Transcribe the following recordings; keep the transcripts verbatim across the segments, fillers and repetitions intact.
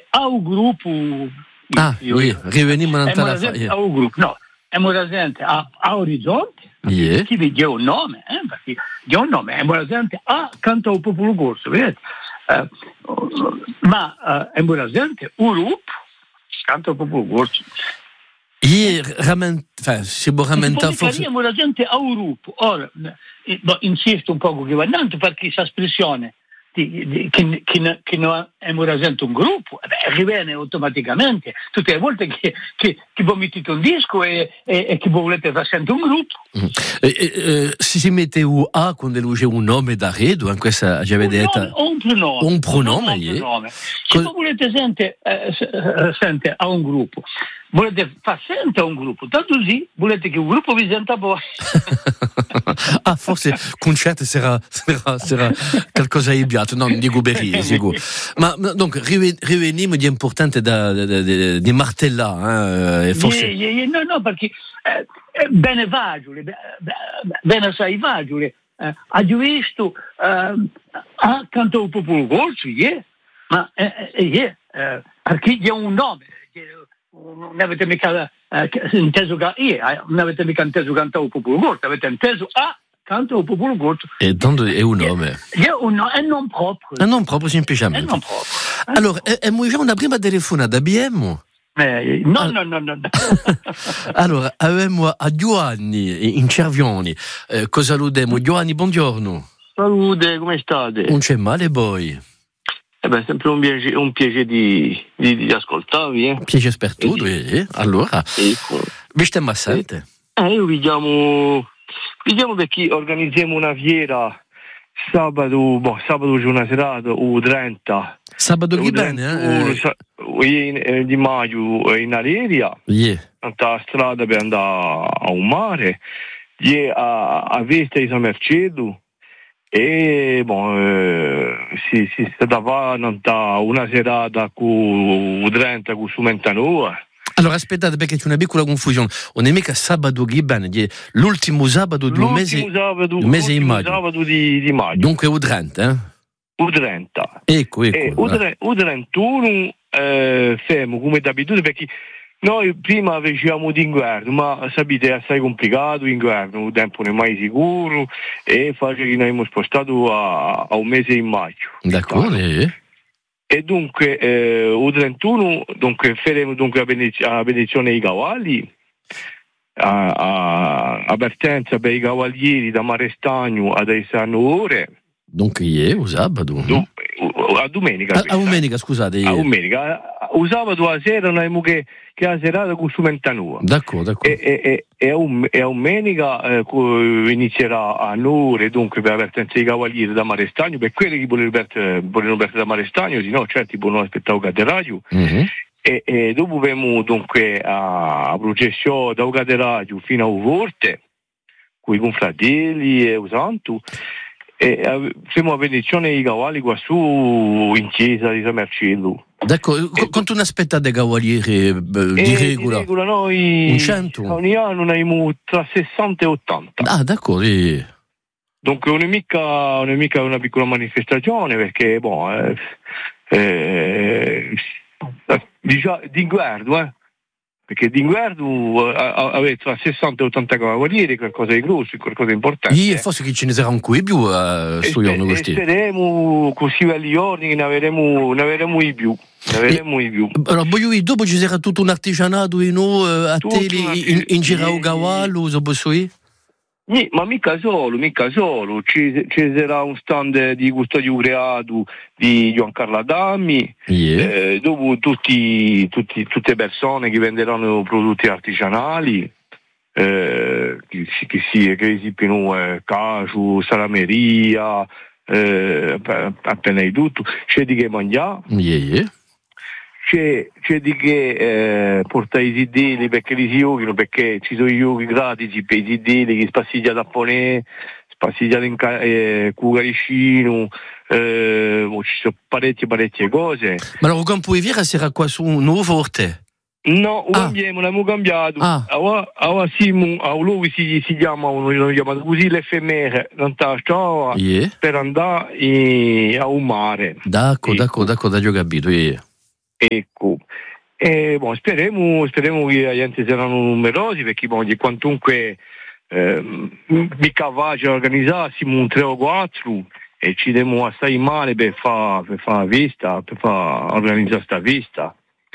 a un gruppo. Ah, oui, rivenimmo in tale fase. A un gruppo, no, è presente a, a Orizzonte, yeah. Chi vede un nome, eh, perché è un nome, è presente a Canto al Popolo Corso, vedete? Uh, ma uh, è presente un gruppo, Canto al Popolo Corso. Io ramenta, si può rammentare forse. È presente a un gruppo, ora, eh, insisto un poco che va tanto perché questa espressione Di, di, che, che, che non è presente un gruppo, beh, riviene automaticamente tutte le volte che, che, che voi mettete un disco e, e, e che voi volete far sentire un gruppo. Mm. E, e, se si mette un A quando c'è un nome d'arredo, in questa già vedete o un pronome, un pronome, un pronome. Se voi volete sentire eh, sente a un gruppo, volete far sentire a un gruppo, tanto sì, volete che un gruppo vi senta voi. Ah, forse concerto sarà, sarà, sarà qualcosa di biato, non di guberie, sicuro. Ma, ma dunque, riveniamo di importante da, da, da, da, di martellare, eh, forse. Yeah, yeah, no, no, perché eh, bene vagiule, bene sai vagiule, eh, ha visto eh, accanto al Popolo Corso, yeah, ma eh, yeah, eh, perché c'è un nome, non avete mica eh, inteso che yeah, non avete mica inteso cantare al Popolo Corso, avete inteso a Canto al Popolo Corso. E tanto è un nome. È un nome, è non proprio. È non proprio, semplicemente. È non proprio. Allora, abbiamo già una prima telefonata, abbiamo? Eh, no, All- no, no, no, no. Allora, abbiamo a Giovanni in Cervioni. Eh, cosa lo diamo? Giovanni, buongiorno. Salute, come state? Non c'è male, poi. Eh beh, sempre un piacere, un piacere di, di, di ascoltarvi. Eh. Piacere per tutti, eh. Allora, ecco. Vi stiamo assente? Eh, io vediamo, vediamo perché organizziamo una fiera sabato, boh, sabato c'è una serata, o trenta. Sabato che bene, eh? Di maggio in Aleria, yeah. Andare a strada per andare a un mare, yeah, a, a Vesta di San Mercedo. E bon, eh, si, si sta davanti una serata con trenta con su Mentanova. Allora aspettate, perché c'è una piccola confusione. Non è mica sabato che bene, l'ultimo sabato di un mese, sabato, mese in maggio. Sabato di, di maggio. Dunque U trenta, eh? U trenta. Ecco, ecco. E U trentuno eh, fermo come d'abitudine, perché noi prima facevamo d'inverno, ma sapete è assai complicato l'inverno, il tempo non è mai sicuro e faccio che noi abbiamo spostato a, a un mese in maggio. D'accordo. Eh. E dunque eh, U trentuno dunque faremo dunque la benedizione ai cavalli, a, a, a partenza per i cavalieri da Marestagno ad Aisano Ore. Dunque ieri, sabato. Du, a domenica. A, a domenica, scusate. A domenica. A sabato a sera noi abbiamo che, che la serata con su Mentanua. D'accordo, d'accordo. E, e, e, a, un, e a domenica eh, inizierà a Nore, dunque per la partenza dei cavalieri da Marestagno, per quelli che vogliono partire da Marestagno, se no certi possono aspettare Cateraggio. Mm-hmm. E, e dopo abbiamo dunque a, a processione da Cateraggio fino a Uvorte, con i confratelli e usanto. E facciamo la benedizione ai cavalli qua su in chiesa di San Marcello. D'accordo, e, quanto ne aspettate cavalieri eh, di regola? Di regola noi un cento? Ogni anno ne abbiamo tra sessanta e ottanta. Ah, d'accordo. Eh. Dunque non è mica, non è mica una piccola manifestazione, perché boh, eh, eh, diciamo d'inverno, eh. Perché d'inverno avete tra sessanta e ottanta cavalieri, qualcosa di grosso, qualcosa di importante. Io forse che ce ne sarà un po' di più a sto giorno questi. Speriamo così a giorni che ne avremo, ne avremo di più. Ne avremo di più. Allora, voglio dopo ci sarà tutto un artigianato in, a tele, in, in giro a cavallo, so posso dire? Sì, ma mica solo, mica solo, ci, ci sarà un stand di Custodio Creato di Giancarlo Adami, yeah. eh, dopo tutti, tutti, tutte persone che venderanno prodotti artigianali, eh, che, che, si, che esibino eh, cacio, salameria, eh, appena di tutto, c'è di che mangiare. Yeah, yeah. C'è, c'è di che eh, portare i sidili perché li si giochino, perché ci sono i giochi gratis per i sidili che spassiglia da ponè, spassiglia in ca- eh, cucaricino, eh, ci sono parecchie parecchie cose. Ma allora come puoi dire sarà qua su un nuovo forte? No, ah. abbiamo, l'abbiamo cambiato. Ah. Ora, ora Simon, a lui si, si chiama, lo chiamato così l'effemere, non sta a yeah. per andare in, a un mare. D'accordo, d'accordo, d'accordo, ho capito. Yeah. ecco. E boh, speriamo, speriamo che la gente saranno numerosi, perché boh, di quantunque eh, mica va a organizzassimo un tre o quattro e ci diamo assai male per fare per fa vista, per fare organizzare sta vista.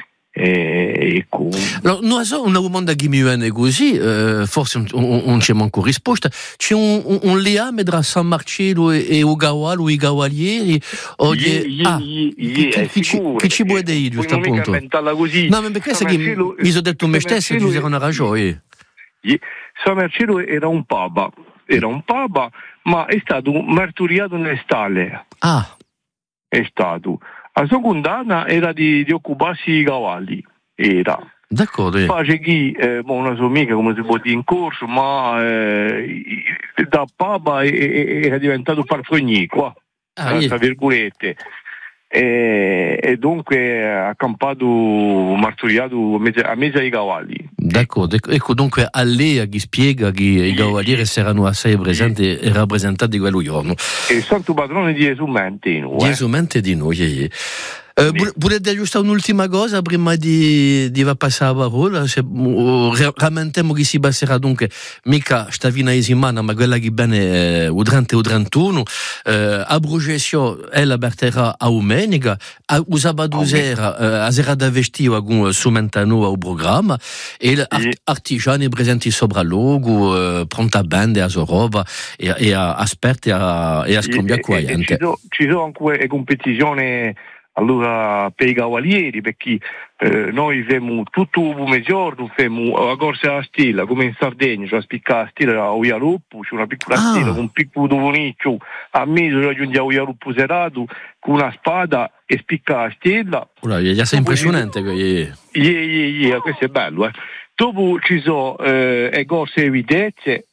E, ecco. Allora, non so, una domanda che mi viene così, eh, forse non c'è manco risposta. C'è un, un, un legame tra San Marcello e, e Ugaval o i Gavalieri? O Ye, di... ye, ah, ye, che, ye, che, che, ci, che ci vuoi dire, giusto appunto? Così. No, ma perché questo che mi sono detto me stesso, ci sarà una ragione. San Marcello era un papa, era un papa, ma è stato marturiato nelle stalle. Ah. È stato. La sua condanna era di, di occuparsi i cavalli, era. D'accordo. Eh. Face chi, eh, una sua amica, come si può dire, in corso, ma eh, da papa era diventato parfognier, qua, ah, tra virgolette. E, e dunque ha campato marturiato a mezzo, a mezzo ai cavalli. D'accordo, ecco dunque a lei a chi spiega che i cavalieri saranno assai presenti e rappresentati quello giorno. E il santo padrone di Gesù mente di noi. Gesù mente di noi. Eh, volete aggiustare un'ultima cosa prima di, di va passare la parola? Se, uh, rammentiamo che si passerà dunque mica sta fine di settimana, ma quella che bene il trenta e il trentuno. Eh, a Brugesio e la berterà a domenica, a sabato sera eh, a sera da vestire con sumentano al programma e gli art- artigiani presenti sopra il logo, eh, pronta band a sua roba e, e a esperti a, e a scambia qua gente. Ci sono anche competizioni allora per i cavalieri, perché eh, noi facciamo tutto il mezzogiorno, facciamo la corsa a stella come in Sardegna, cioè spiccare la stella a Uiaruppo, c'è una piccola ah. stella con un piccolo dovoniccio a mezzo, raggiunge a Uiaruppo serato con una spada e spicca la stella. Ora, è già impressionante che yeah, yeah, yeah, questo è bello, eh. Dopo ci sono eh, le corse evidenze,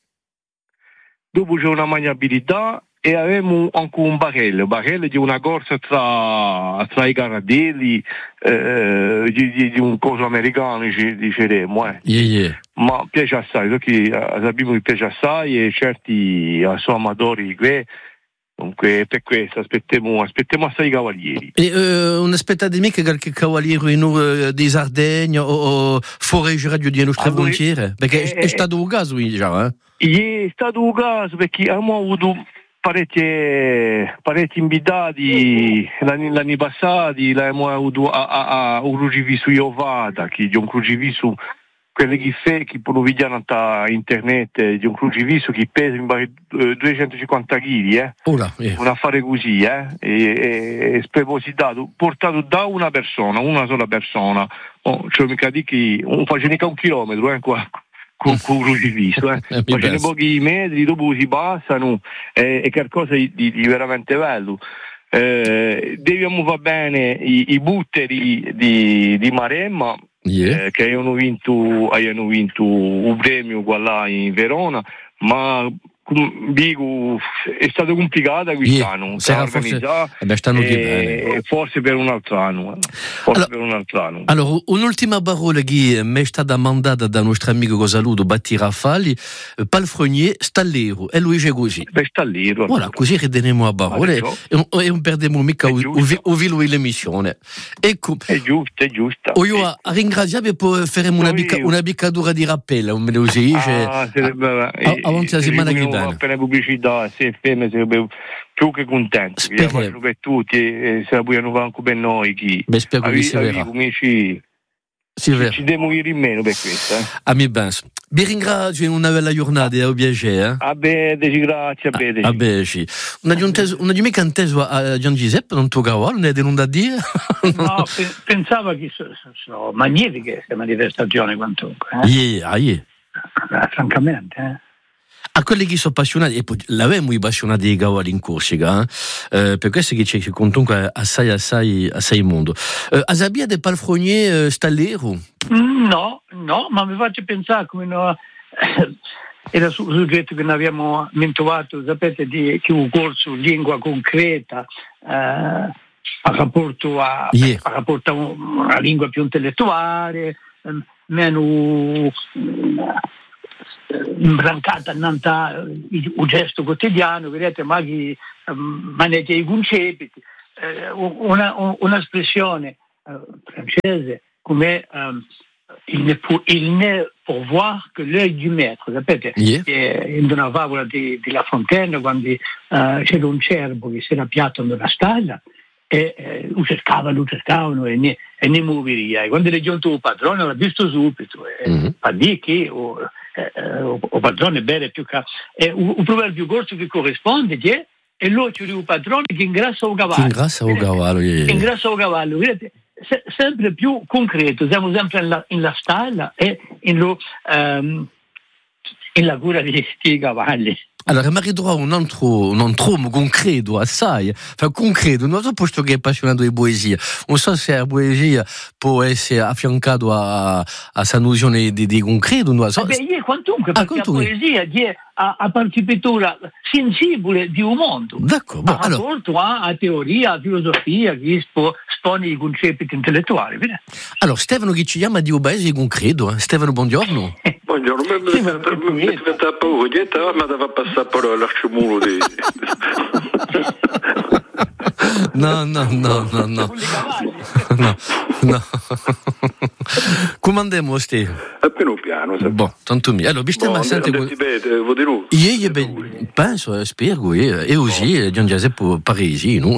dopo c'è una maniabilità e avevamo anche un barello, barello di una corsa tra, tra i caradelli, eh, di, di, di un coso americano, diceremo, eh. Yeah, yeah. Ma piace assai, perché sappiamo che piace assai e certi sono amatori di que. Dunque per questo aspettiamo, aspettiamo assai i cavalieri. E uh, non aspettate mica qualche cavaliere in, uh, di Sardegna o, o fuori radio di nostre allora, frontiere? Perché eh, è stato un caso già, eh? È stato un caso perché abbiamo avuto parecchi, parecchi invitati l'anni, l'anni passati, l'abbiamo avuto a, a, a un crocifisso Iovata, che è un crocifisso, quelli che fa, che possono vedere da internet, di un crocifisso che pesa in duecentocinquanta chili, eh? Ola, eh. Un affare così, eh? E, e spropositato, portato da una persona, una sola persona, oh, cioè mica di che, non faccio mica un chilometro, eh, qua. Con, con un crocifisso, eh. Facendo pochi metri, dopo si passano, eh, è qualcosa di, di, di veramente bello. Eh, dobbiamo va bene i, i butteri di, di Maremma, yeah. eh, che hanno vinto, hanno vinto un premio qua là in Verona, ma dico, è stato complicato quest'anno, yeah. forse, eh, forse per un altro anno, forse allora, per un altro anno. Allora, un'ultima parola che mi è stata mandata da nostro amico che saluto, Batti Raffali, Palfrenier Stallero, e lui è così. Beh, Stallero. Voilà, così rideniamo a parole e, e non perdiamo mica o vilo l'emissione. Ecco. È giusto, è giusto. O io a ringraziare per fare una, bica, una biccatura di rappello, me lo si dice. Ah, sarebbe, a, a, avanti la settimana che viene. Per la pubblicità, se ferme sarebbe più che contento. Speriamo per tutti e se la vogliono fare anche per noi. Chi beh, spero che si verrà. Ci, si verrà. Ci devo ir in meno per questo. Eh. A me penso. Vi ringrazio in una bella giornata e a piacere. A bene, grazie, a bene. A bene, sì. Una di me che inteso a Gian Giuseppe, non tocca a non è venuto a dire? No, pensavo che sono so magnifiche queste manifestazioni quantunque. Eh? Yeah, yeah. Eh, francamente, eh. A quelli che sono appassionati, e poi l'avevamo i appassionati di cavalli in Corsica, eh? Eh, per questo che c'è comunque assai, assai, assai mondo. Eh, a Sabia del Palfrenier eh, Stallero? No, no, ma mi faccio pensare come no, eh, era sul soggetto che ne abbiamo mentovato, sapete, di che un corso lingua concreta, eh, a rapporto a, yeah. a rapporto a una lingua più intellettuale, eh, meno imbrancata nanta il gesto quotidiano, vedete, magari um, maneggia i concetti, eh, una, un'espressione francese come um, il, ne pu, il ne può voir che l'œil du maître, sapete? Yeah. Eh, in una favola di, di La Fontaine, quando uh, c'era un cervo che si era piatto nella stalla e eh, lo cercavano, lo cercavano e ne, e ne muoveria. E quando è giunto il padrone l'ha visto subito e mm-hmm. fa di che o, eh, o, o padrone bene più che e un proverbio corso che corrisponde che e l'occhio il padrone che ingrassa un cavallo. Che ingrassa un cavallo, yeah. Che ingrassa un cavallo, vedete? Se, sempre più concreto, siamo sempre in la, in la stalla e in, lo, um, in la cura di questi cavalli. Allora, mi ridrò un altro, un altro concreto assai, enfin, concreto, non so posto che è appassionato di poesia, non so se la poesia può essere affiancato a, a questa nozione di, di concreto, non so. Eh beh, io quantunque, ah, perché la poesia è a, a partecipatura sensibile di un mondo. D'accordo, bon, a rapporto allora. a teoria, a filosofia, che espone i concetti intellettuali. Vede? Allora, Stefano che ci chiama di obesi concreto, eh? Stefano, buongiorno. Buongiorno, mi è diventata paura, ma deve passare per l'arcimulo di... No, no, no, no, no. No, no. Come andiamo, Stefano? Piano piano. Boh, tanto mi. Allora, vi stiamo a sentire... Io, io penso, spero, e così, Gian Giuseppe Parisi, no?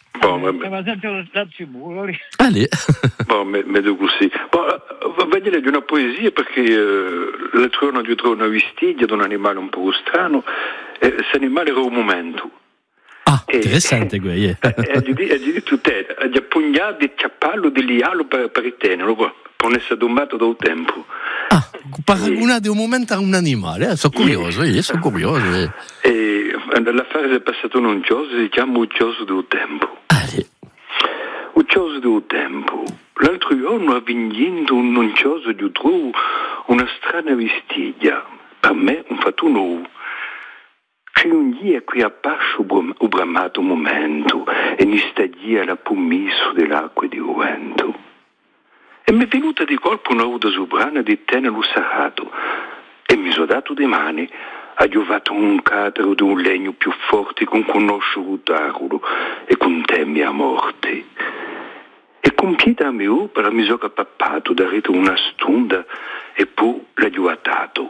Allez. Bon, mais, mais de così. Bon, va dire di una poesia perché eh, l'altro giorno ho trovato una vestigia di un animale un po' strano e questo animale era un momento. Ah, e, interessante quello. E ha detto te, ha appugnato il cappello dell'ialo per, per il tenero, per non essere dommato da un tempo. Ah, una di un momento a un animale, eh? Sono curioso, io sono curioso. Eh. E l'affare è passato un uccioso, si chiama uccioso del tempo. Ah, sì. Uccioso del tempo. L'altro giorno ha vinto un uccioso di trovo una strana vestigia. Per me un fatto nuovo. C'è un dia qui a pascio ubramato un momento e mi stagia la pumisso dell'acqua di vento. E mi è venuta di colpo una uda soprana di tenero sacrato e mi sono dato di mani, ha giovato un cadro di un legno più forte con conosciuto tavolo e con temi a morte. E con pietà mio per la mi sono capappato da rete una stonda e poi l'ha giovato.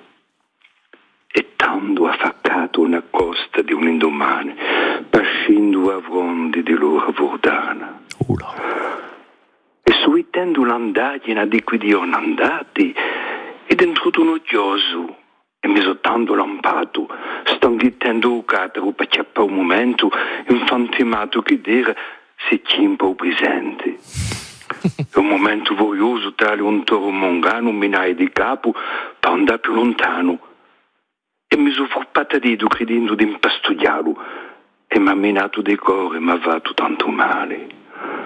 E tanto ha faccato una costa di un indomani, pascendo a vrondi di loro vordana. Ula. E suitendo l'andagina di cui Dio non andati, e dentro un oggioso, e mi sono tanto lampato, stanghitendo il catero per chiappare un momento, infantimato che dire si cimpa il presente. È un momento voglioso, tale un toro mongano, un minaio di capo, per andare più lontano. E mi sono furpata dietro credendo di impastugliarlo, e mi ha minato dei cuore e mi ha fatto tanto male.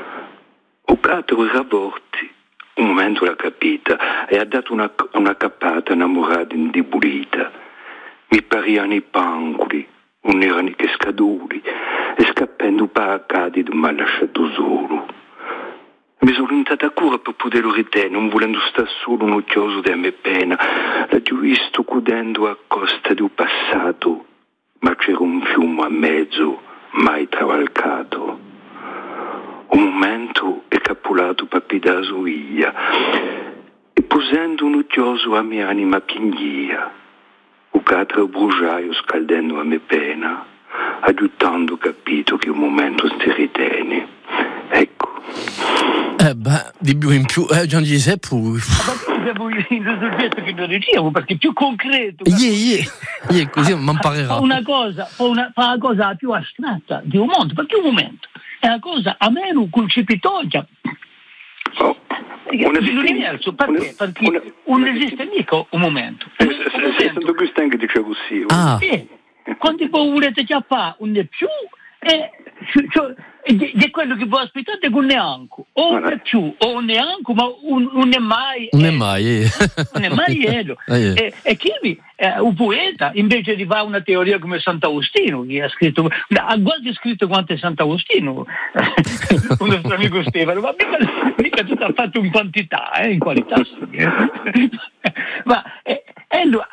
O catero era vorti, un momento l'ha capita e ha dato una, una cappata innamorata indebolita. Mi pariano i pancoli, non erano che scaduli, e scappando paracadi non mi ha lasciato solo. Mi sono orientata a cura per poterlo ritenere, non volendo stare solo un occhioso della mia pena. L'ho visto cudendo a costa del passato, ma c'era un fiume a mezzo, mai travalcato. Un momento è capulato papi da soia e posando un occhioso a mia anima piangia, o catro bruciaio scaldendo la mia pena, aiutando capito che un momento si ritene. Ecco. Eh beh, di più in più, eh, Gian Giuseppe. Abbiamo il soggetto che non diciamo perché è più concreto. Yeah, yeah. Yeah, così mi imparerà. Fa una cosa, fa una, fa una cosa più astratta di un mondo, perché un momento è una cosa a meno concepitoria. Oh, l'universo, perché? Perché non esiste mica un momento. Un momento. Questo anche dice così. Ah. Eh, quando voi volete chiappare un di più, è, cioè, è quello che voi aspettate con neanche, o un di più, o un neanche, ma un, un è mai. Non è mai. Eh. Non è mai ello. Eh. E, e chi eh, un poeta, invece di fare una teoria come Sant'Agostino, che ha scritto, ha quasi scritto quanto è Sant'Agostino, un nostro amico Stefano, ma mica, mica tutto ha fatto in quantità, eh, in qualità sì. Ma eh, ello,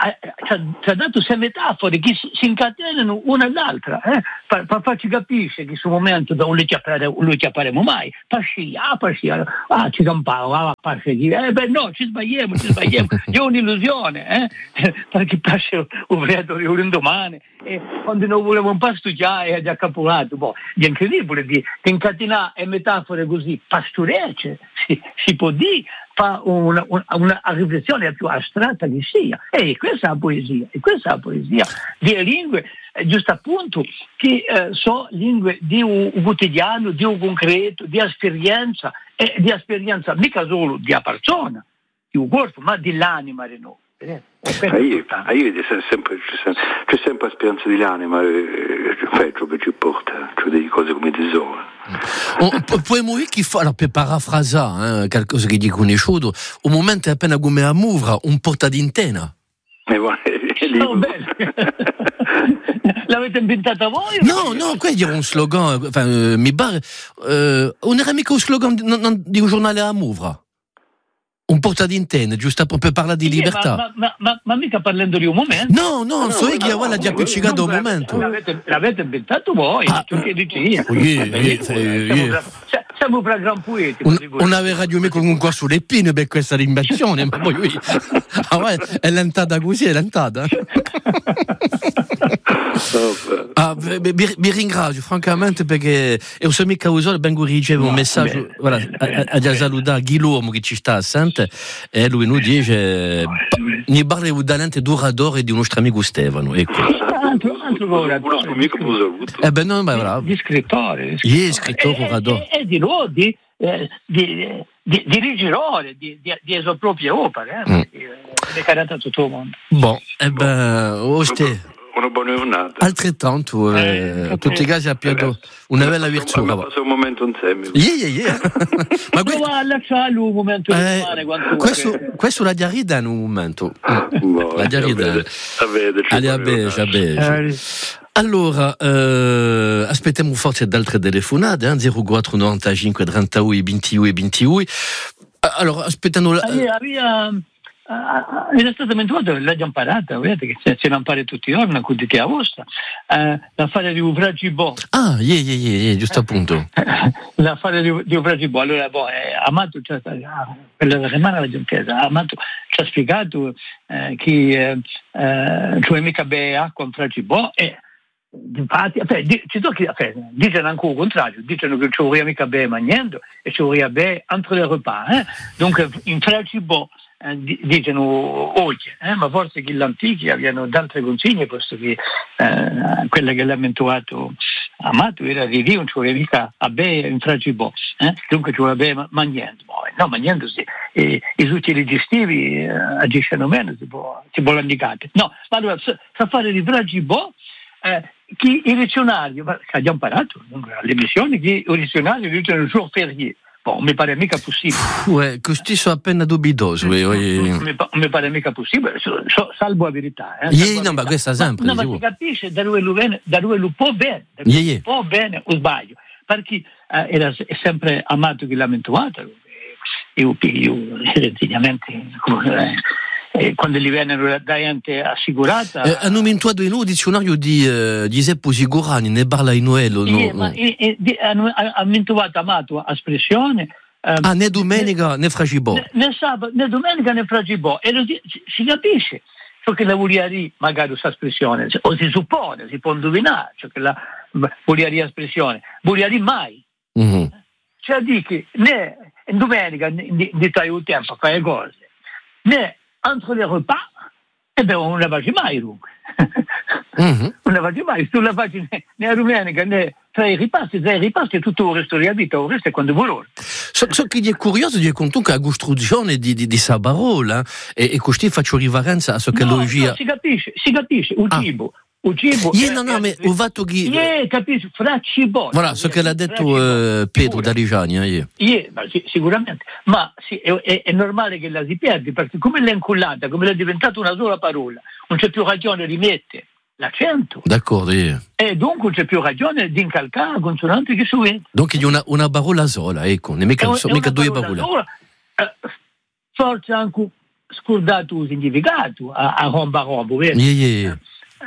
ci ha dato sei metafore che si, si incatenano una all'altra, eh? per, per farci capire che in questo momento non li chiapparemo mai, pascia, ah, pascia, ah, ci campavo, ah, pascia, eh beh no, ci sbagliamo, ci sbagliamo, è un'illusione, eh? Perché pascia un vredo un domani, e quando non volevo un po' studiare è già capolato, boh, è incredibile di, di incatenare metafore così pastorecce, si, si può dire, fa una, una, una riflessione più astratta che sia, e questa è la poesia, e questa è la poesia delle lingue, eh, giusto appunto, che eh, sono lingue di un, un quotidiano, di un concreto, di esperienza, e di esperienza mica solo di una persona, di un corpo, ma dell'anima di noi. Eh, Ahí, ahí c'è sempre, c'è sempre la speranza dell'anima, eh, ciò che ci porta, cioè delle cose come tesoro. Potremmo dire che fa, allora, per parafrasare eh, qualcosa che dico conosciuto, un momento è appena come a Mouvra, un porta d'intena. E buono, è lì. Oh, l'avete inventata voi? No, no, quello era un slogan, enfin, euh, mi pare, euh, non era mica un slogan di, non, di un giornale a Mouvra. Un porta d'intena, giusto per parlare di sì, libertà. Ma, ma, ma, ma mica parlando di un momento. No, no, non so che io l'ha già appiccicato un momento. L'avete, l'avete inventato voi, ah, ciò che dici io. Siamo fra gran poeti. Un, una radio me con un qua sulle pinne per questa rinvenzione, ma poi lui, ah, è lentata così, è lentata. Ah, mi, mi ringrazio francamente perché io sono mica usato, vengo a ricevere un messaggio voilà, a, a, a salutare Guillermo che ci sta assente e lui mi dice ne parliamo talente d'oratore di un nostro amico Stefano, ecco. Altro, altro oratore. Eh ben no, ma bravo. Di scrittore. Di scrittore oratore. E di lui, di eh, di di dirigere, di di di sue proprie opere, eh. Mm. È carato tutto il mondo. Bon, eh ben, oste. Una buona giornata. Altrettanto, eh, eh, tutti i casi abbiano una bella virtù. Ma passa un momento insieme. Yeah, yeah, yeah. Ma questo va allacciare un momento di eh, mare quanto questo, questo la diarrida in un momento. Boh, la diarrida. Allez, a beige, a beige. Allora, eh, aspettiamo forse altre telefonate, eh? zero quattro novantacinque trentadue ventidue ventidue. Allora, aspettando la... Aveva... Uh, in estate mentuato l'ha già imparata, vedete che se, se la impari tutti i giorni, quindi ti a vostra. Uh, l'affare di Uvragibò. Ah, yeah, yeah, yeah, yeah, giusto appunto. L'affare di, di Uvragibò. Allora, boh, eh, Amato, cioè, per la settimana la gentesa, Amato ci ha spiegato eh, che eh, cioè mica beve acqua in Fragibò e infatti, ci tocca, dicono anche il contrario, dicono che ci vorrei mica bere mangiando e ci vorrei bere entre les repas. Eh? Dunque, in Fragibò Eh, dicono oggi, eh, ma forse che gli antichi avevano altre consigne, posto che eh, quella che l'ha mentuato Amato era di dire non ci voleva mica a bere in Fragibò, eh? Dunque ci voleva bere mangiando, no, mangiando sì, e i utili digestivi eh, agiscono meno, si può, si può l'indicare. No, ma allora, sa fare di Fragibò eh, che il dizionario, che abbiamo imparato alle missioni, che il dizionario dice il jour férié. Bon, mi pare mica possibile. Ouais, questo sono appena dubitoso. Mi, mi, mi pare mica possibile, so, so, salvo la verità. Eh, yeah, no, ma questa sempre. No, ma si capisce da dove lui viene, da dove lui può bene, da yeah, yeah. può bene o sbaglio. Perché eh, era è sempre Amato che l'ha mentuato. Io, io, sencillamente, eh, quando gli vennero da ente assicurata. Eh, hanno mentuato in un dizionario di uh, Giuseppe Sigurani, ne parla in Noello. Sì, no, ma no. E, e, hanno, hanno mentuato Amato espressione. Um, ah, né domenica né Fragibò. Né, né sabato, né domenica né Fragibò. E lo, si, si capisce ciò che la voglia dire, magari questa espressione, o si suppone, si può indovinare ciò che la voglia dire espressione. Voglia dire mai. Mm-hmm. Cioè di che né in domenica di, di trai il tempo a fare cose, né entre les repas, e beh, non la faccio mai dunque. Mm-hmm. Non la faccio mai, tu la faccio né, né a domenica né tra i ripasti, tra i ripasti è tutto il resto della vita, il resto è quando vuole. So, so che è curioso di conto che la costruzione di, di, di sa parola e, e così faccio riverenza a so che no, logia. No, si capisce, si capisce, il ah. cibo. Il cibo yeah, no, no, ma ho fatto che... Yeah, capisci, fra cibo. Voilà, so che l'ha detto uh, Pedro Darigiani. Yeah. Yeah, ma sì, sicuramente, ma sì, è, è, è normale che la si perdi, perché come l'è incullata, come l'è diventata una sola parola, non c'è più ragione di mettere l'accento. D'accordo, yeah. E dunque non c'è più ragione di incalcare la consonante che suena. Donc è una, una parola sola, ecco, ne mica, so, mica due parole. Sola, eh, forse anche scordato il significato a, a romba rombo, vedi? Yeah, yeah.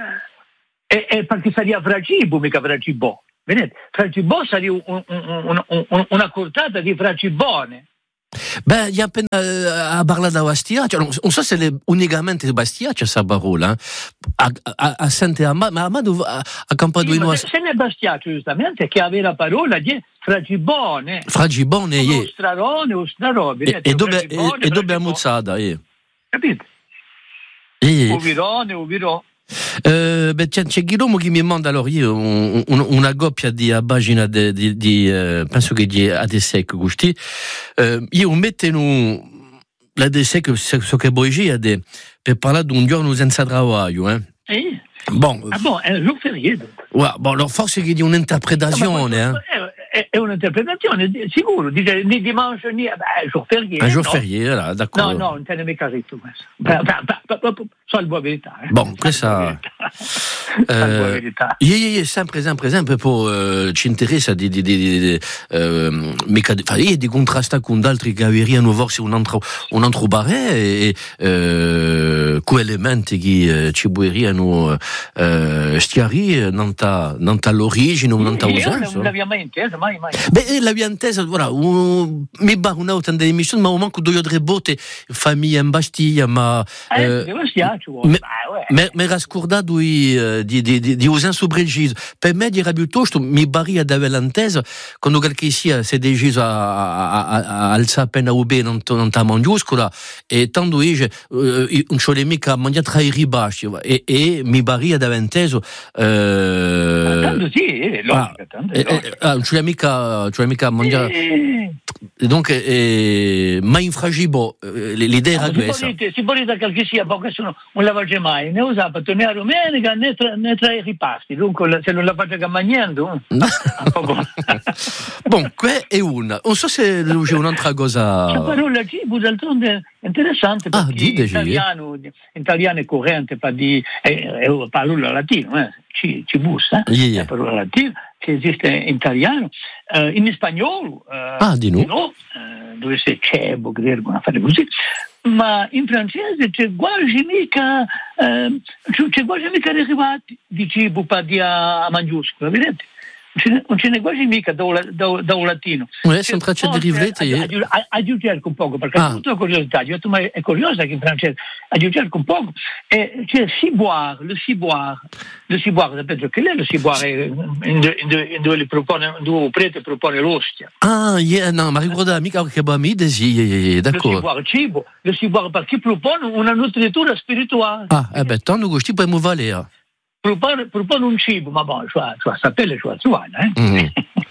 E, e perché sarebbe fragibo, mica fragibò. Vedete? Fragibò sarebbe un, un, un, un, una cortata di fragibone. Ben, il y a appena uh, a parlare da Bastia, cioè, non, non so se è unicamente di Bastia c'è questa parola, a, a, a sente a ma a Mado a, a Campado Sì, in se, se ne è Bastia giustamente che aveva la parola di fragibone. Fragibone, o yeah. strarone o strarone. E, e dove e, e dove è muzzata, yeah. Capite? Yeah. O virone, o virò. Uh, beh, c'è, c'è Guillermo che mi manda allora io un, un, una coppia di a pagina di, di, di uh, penso che di A D S E C gusti uh, io metto in la D S E C so che poi c'è per parlare di un giorno senza lavoro eh. Eh? Bon, ah bon, è un giorno feriato. Ouais, bon, alors forse che di un'interpretazione no, eh. È, è un'interpretazione, sicuro, dice ni dimanche ni beh, jour férié. Un jour no? férié, là, d'accordo. No, no, non te ne mica detto questo. Salvo la verità. Eh. Bon, questa... Salvo la verità. Io, io, sempre, sempre, sempre, poi uh, ci interessa di, di, di, di, uh, mica di, di, di contrastare con altri che avrebbero forse un altro, un altro barè e uh, con elementi che uh, ci vorrebbero uh, stiare non ta l'origine, non ta usanza. Non l'abbiamo mai inteso, mai, mai. Beh, l'abbiamo intesa, voilà, un, mi bar un'autra dell'emissione, ma manco due o tre botte, famiglia in Bastiglia, ma... Eh, eh, devo stiare, ci vuole. Mi era scordato di, di, di, di usare sopraggiso. Per me era piuttosto, mi baria da l'intesa, quando qualche sia si è deciso a, a, a alzare appena U B non, non ta mangiuscola, e tanto dice, uh, non c'ho mica mangiare tra i ribasci, e, e mi baria da l'intesa... Uh, tanto sì, è logica, tanto è logica. Ah, non c'è mica, c'è mica mangiare... Eh. Donc, eh, ma infragibo, l'idea era questa. Si può dire che sia, perché sono un lavaggio mai, ne usa per tornare a domenica né tra, né tra i ripasti, dunque se non la faccio mangiando. Bon, qua è una. Non so se c'è un'altra cosa. La parola cibo, d'altronde è interessante perché ah, in italiano, in italiano è corrente, per di, è, è parola latino, eh. Ci, cibus, eh? Yeah, yeah. La parola latina che esiste in italiano, uh, in spagnolo, uh, ah, di no, no uh, dove c'è cebo, greco, una fare così, ma in francese c'è quasi mica, uh, c'è quasi mica derivati di cibo per di a maiuscola, vedete? Non ce n'è quasi mica da, da, da un latino. Oui, sono tracce derivate. Aggiungere un poco, perché ah. tutta curiosità, io ho detto, ma è curiosa che in francese aggiungere un poco, e c'è il ciboire, le ciboire, le ciboire, sapete che lei le ciboire in dove le propone, dove il prete propone l'ostia. Ah, yeah, no, ma ricorda mica che bamide, sì, d'accordo. Le ciboire, cibo, le ciboire perché propone una nutritura spirituale. Ah, eh beh, tanto gusti poi mu valere. Propone, propone un cibo, ma bon, cioè, cioè sapere cioè suona, eh. Mm.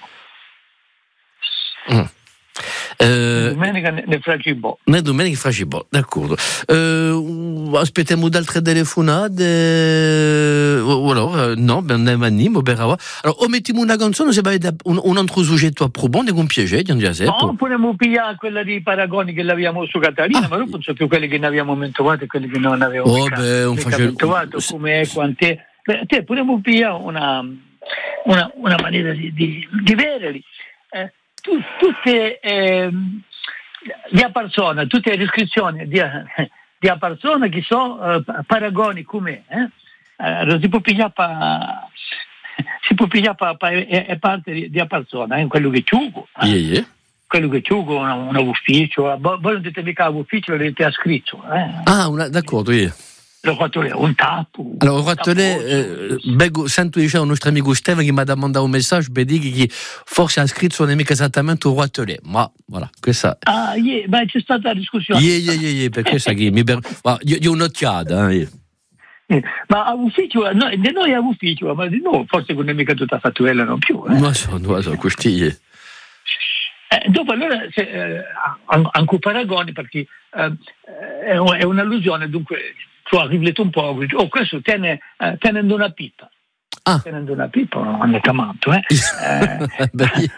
mm. Uh, domenica ne fragibò. Ne domenica fragibò, d'accordo. Uh, aspettiamo altre telefonate. Uh, allora, no, ben ne animo, berava. Allora, o mettiamo una canzone, se vai un, un altro soggetto a probone con piacere, già se. No, potremmo pigliare quella di Paragoni che l'abbiamo su Catarina, ah. ma non penso più quelli che ne abbiamo mentovato e quelli che non avevamo oh, beh, un mentovato, come è, quant'è. Beh, te potremmo pigliare una, una, una maniera di, di, di vederli. Eh, tu, tutte eh, le persone, tutte le descrizioni di, di persone che sono eh, paragoni come eh? Eh, si può pigliare pa, si può pigliare pa, pa, è, è parte di, di persona, eh? Quello che ciugo. Eh? Yeah, yeah. Quello che ciugo un, un ufficio, voi non dite mica ufficio, l'avete a scritto. Eh? Ah, una, d'accordo, yeah. L'ho fatto lì, un tappo. Allora, ho fatto lì, eh, bego, sento diciamo il nostro amico Stefano che mi ha mandato un messaggio per dire che forse ha scritto non è mica esattamente un ruotolè, ma voilà, questa... Ah, yeah, beh, c'è stata la discussione. Yeah, yeah, yeah, yeah, per questa che mi... Ber... io, io un'occhiata, eh. Eh, ma a ufficio, no, di noi a ufficio, ma di noi forse non è mica tutta fattuella, non più. Eh. Non so, non so, questi... Eh, dopo allora, se, eh, anche paragoni, perché eh, è un'allusione, dunque... Cioè, rifletto un po', oh, questo tiene, eh, tenendo una pipa. Ah. Tenendo una pipa, non è chiamato, eh? eh.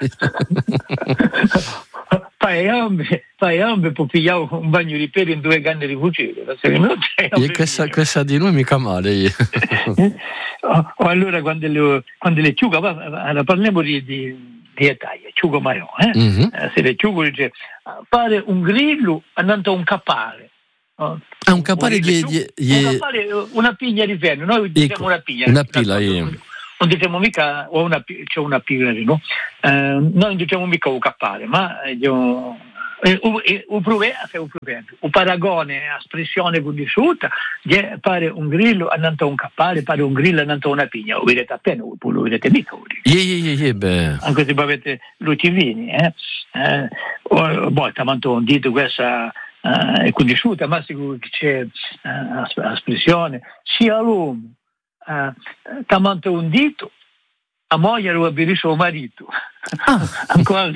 fai ambe, fai ambe, può pigliare un bagno di peli in due canne di fucile. E questa, questa di noi mica male. o, o allora, quando le, quando le ciuga, allora, parliamo di, di, di Italia, ciugo maiò, eh? Mm-hmm. Eh, se le ciugo dice, fare un grillo andando a un capale. Oh, Ah, un cappale di, di, di... Un cappale, una piglia di ferro, noi diciamo ecco, una piglia. Una pila, io. Non diciamo mica, o una, c'è una piglia, no? Eh, noi non diciamo mica un cappale, ma io, eh, un, un provento, un provento, un paragone a espressione conosciuta, pare un grillo annanto un cappale, pare un grillo annanto una piglia, lo vedete appena, poi lo vedete mica. Yeah, yeah, yeah, beh. Anche se avete lucivini, eh? eh o, boh, tamanto un dito questa uh, è conosciuta, ma sicuro che c'è uh, espressione, sia l'uomo, uh, tamanto un dito, a moglie lo abbia suo marito. Ah. Ancora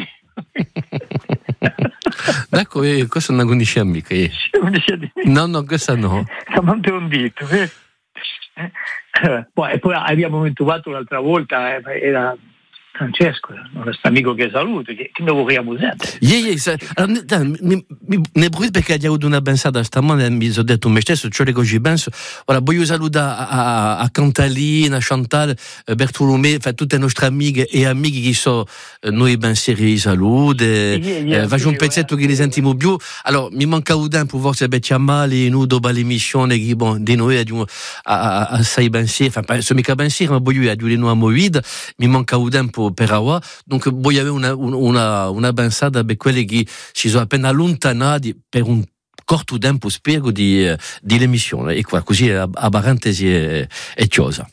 D'accordo, eh, questa non conosce mica. Eh. No, no, questa no. Tamanto un dito. Eh? Eh, poi, e poi abbiamo trovato l'altra volta, eh, era Francesco, il nostro amico che saluto, che, che noi vogliamo sempre. Yeah, yeah, allora, mi, mi, ne bruit perché ho avuto una pensata stamane, mi sono detto me stesso, ciò che ci penso. Ora voglio salutare a, a Cantalina, a Chantal, Bertolomé, enfin, tutte le nostre amiche e amici che sono noi ben seri salute, yeah, yeah, eh, faccio un pezzetto che li sentiamo più. Allora, mi manca un tempo, forse beccia male, noi dopo l'emissione che bon, di noi abbiamo assai ben seri, enfin, sono mica ben seri, ma voglio dire, noi a Movida, mi manca un tempo per ora, donc voglio avere una, una, una pensata per quelli che si sono appena allontanati per un corto tempo, spero, di, di l'emissione, e qua, così a, a parentesi è, è cosa.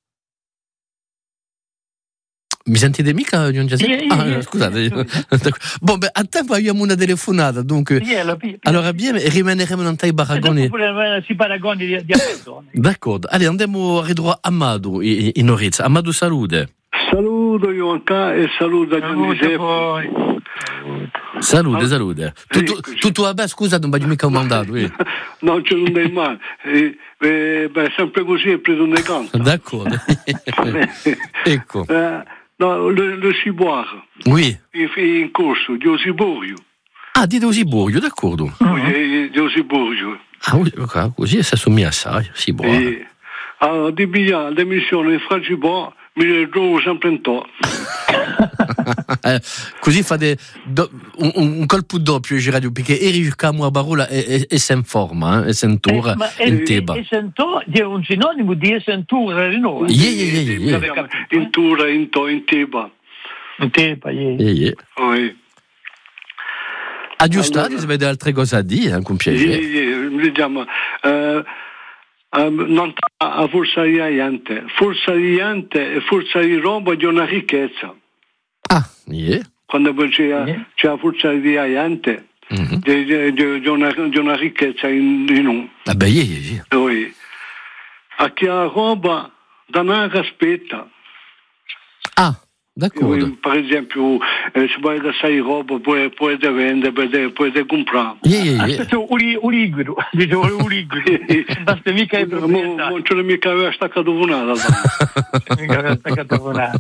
Mi sentite mica, John Giacinto? Yeah, yeah, yeah. Ah, scusate. Bon, beh, a tempo abbiamo una telefonata, dunque. Yeah, allora, bien, rimaneremo in tai paragoni. Si paragoni di, di persone. D'accordo. Allora, andiamo a ridurre Amadou in, in Orizza. Amadou, salute. Saluto Ionca e saluto a Giuseppe. Salute, salute. Tutto, tutto vabbè, scusa, non voglio mica un mandato. Eh. No, c'è non dai male. Eh, eh, beh, sempre così è preso un decanto. D'accordo. Ecco. Eh, no, le, le Ciboire. Oui. In, in corso, di Osiborio. Ah, di Osiborio, d'accordo. Uh-huh. Di Osiborio. Ah, okay, così si assomiglia assai, Ciboire. Eh, allora, di Bia, l'emissione fra Ciboire, mi ritrovo sempre in to. eh, così fate do, un, un colpo doppio in radio, perché Erich Camuabarola è, è, è sen forma, è sentura eh, in Teba. E sentura è un sinonimo di sentura di noi. Yeah, yeah, yeah, yeah. In Tura, in to, in Teba. In Teba, yeah. Yeah, yeah. Oh, yeah. Aggiustate, allora, se avete altre cose a dire, con piacere. Yeah, yeah. Diciamo, uh, Um, non a forza di gente, forza di gente e forza di roba di una ricchezza. Ah, yeah. Quando c'è, yeah. c'è la forza di gente, mm-hmm. di, di, di, una, di una ricchezza in, in un. Vabbè, yeah, yeah, yeah. Poi, a chi ha roba, da non aspetta. Ah, d'accordo. Per esempio, eh, se vuoi da sei roba, puoi, puoi vendere, puoi, puoi comprare. Yeah, yeah, yeah. Aspetta, un liquido, dicevo un liquido. Basta mica è proprietà. Non ce l'ho mica aveva staccato vonata. Mica aveva staccato vonata.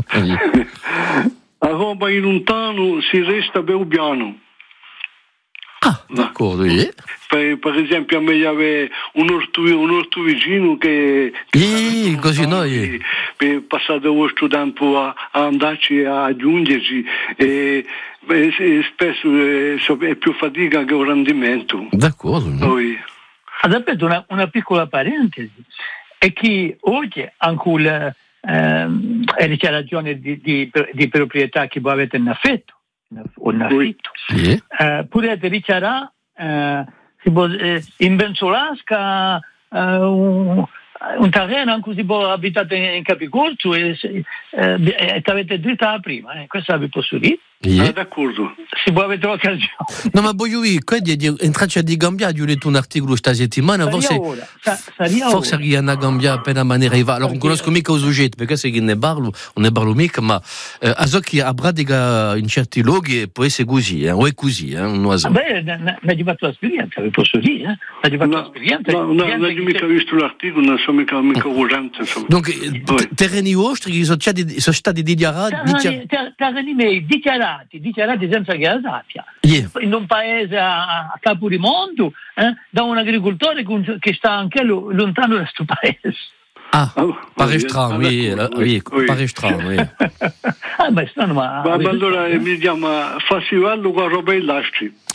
La roba in lontano si resta ben piano. Ah, d'accordo, yeah. Per, per esempio a me aveva un orto, un orto vicino che, che yeah, così noi per passare questo tempo a, a andarci a aggiungerci e, e spesso è, è più fatica che un rendimento. D'accordo. Poi, aspetta una, una piccola parentesi, è che oggi anche la ehm, dichiarazione di, di, di proprietà che voi avete in affetto o in affitto, yeah. eh, potete dichiarare eh, eh, in Benzolasca eh, un, un terreno in cui si può abitare in Capicorso e, eh, e avete diritto alla prima, eh. Questo vi posso dire. Yeah. Ah, d'accordo. Si può avere l'occasione. No, ma voglio dire, in traccia di Gambia, ho letto un articolo questa settimana, forse, forse che hanno Gambia appena maniera. Allora, non conosco mica il soggetto, perché se ne parlo, non ne parlo mica, ma eh, a so che a pratica in certi luoghi può essere così, eh, o è così, eh, un oiseau. Beh, ne ho fatto l'esperienza, vi posso dire, eh? Ho fatto l'esperienza. No, no, non ho mica visto l'articolo, non sono mica corrente. Donc, terreni vostri sono stati dichiarati? Terreni dichiarati. dichiarati senza che la sappia, yeah. In un paese a, a capo di mondo, eh, da un agricoltore che sta anche lo, lontano da questo paese. Ah, oh, pare strano, oui, oui, pare strano, oui. Ah, beh, strano, ma... Ma allora mi chiama Festival con roba in lasci.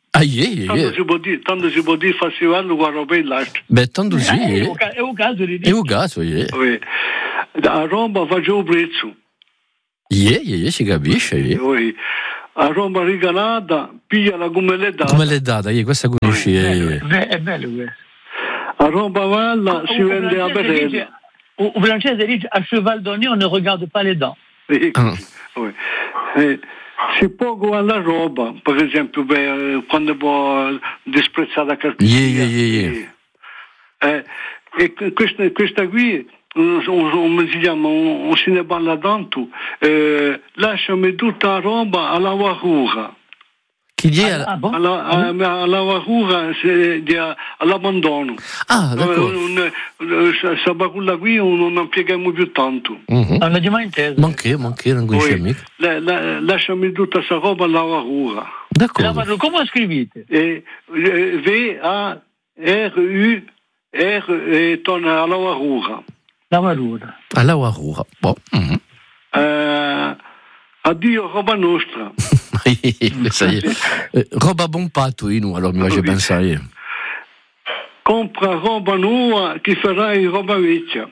Ah, yeah, tanto, yeah. si può dire, tanto si può dire festival con roba in l'altro. Beh, tanto sì. Eh, è, eh. un, ca- è un caso di È un caso, yeah. Oui. A Roma facevo prezzo. Yeah, yeah, yeah, si capisce. Yeah. Oui. A Roma rigalata, pigliala come l'è data. Come l'è data? Yeah, questa conosci. È Yeah, bello, yeah. è bello questo. A Roma Valla si Un vende a francese dice- Beretta. un- un francese dice a cheval d'oignon ne regarde pas les dents. Ah. Oui. Eh, si può con la roba, per esempio, beh, quando può disprezzata carpia. Yeah, yeah, yeah, Eh, e questa, questa qui, come si chiama, non se ne parla tanto, eh, lasciami tutta la roba alla varura. Chi è? Ah, bon? Alla, alla, alla varura, se- di- all'abbandono. Ah, d'accordo. Questa baculla qui non la pieghiamo più tanto. Mhm. Non l'ho mai inteso. Manché, manché, non conosce Poi, mica. la- la- lasciami tutta questa roba alla varura. D'accordo. Come scrivete? E, eh, V A R U R e torna alla varura. La varura. Alla Warura. Boh. Mhm. Eh, addio roba nostra. Ça y est. Eh, roba bon pato, io, allora mi faccio Oui. pensare. Compra roba nuova che farai roba vecchia.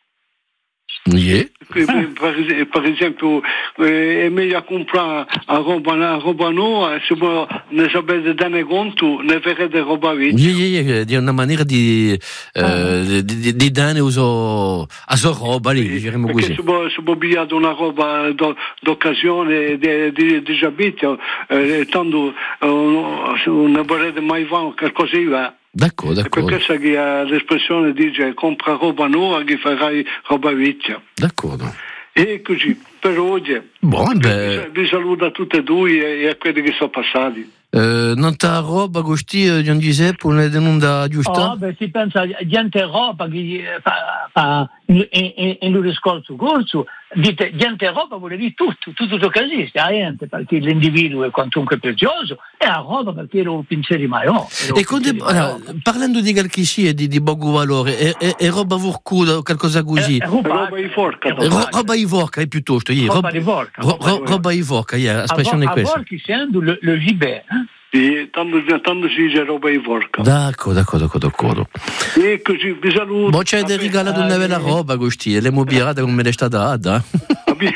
Yeah. Per, per- per esempio, eh, è meglio comprare a roba, a roba nuova, se voi ne sapete dare conto, ne farete roba vecchia. Yeah, yeah, yeah, di una maniera di, eh, di, di, di dare uso a sua roba lì, diciamo Perché così. se può, se può pigliare una roba do- d'occasione di, di, di giabito, eh, tanto eh, non vorrete mai fare qualcosa di va. D'accordo, E per d'accordo. questo che eh, l'espressione dice compra roba nuova che farai roba vecchia. D'accordo. E così, per oggi. Buon, Vi, beh, vi saluto a tutti e due e, e a quelli che sono passati. eh, non ta roba, Gosti, Gian Giuseppe, non è denunda giusta? Oh, beh, si pensa a gente roba che eh, fa, fa in, in, in un discorso corso, dite gente roba vuol dire tutto, tutto ciò che esiste, a niente, perché l'individuo è quantunque prezioso, e a roba perché lo pensieri maior. E quando, allora, parlando di qualche e di, di poco valore, è, è, è roba vorcuda, qualcosa così? È roba Roba di forca, è Ro- roba ivorca, è piuttosto. Yeah, Roba di vorca, ro- roba di ro- vorca. roba ivorca, yeah, espressione è a questa. volte essendo le, le gibet, eh? E tanto, tanto si dice roba di forca. D'accordo, d'accordo, d'accordo. E così vi saluto. Ma c'è da Vabbè, regalare una bella roba, Gosti, e le mobilate come le sta data. vabbè.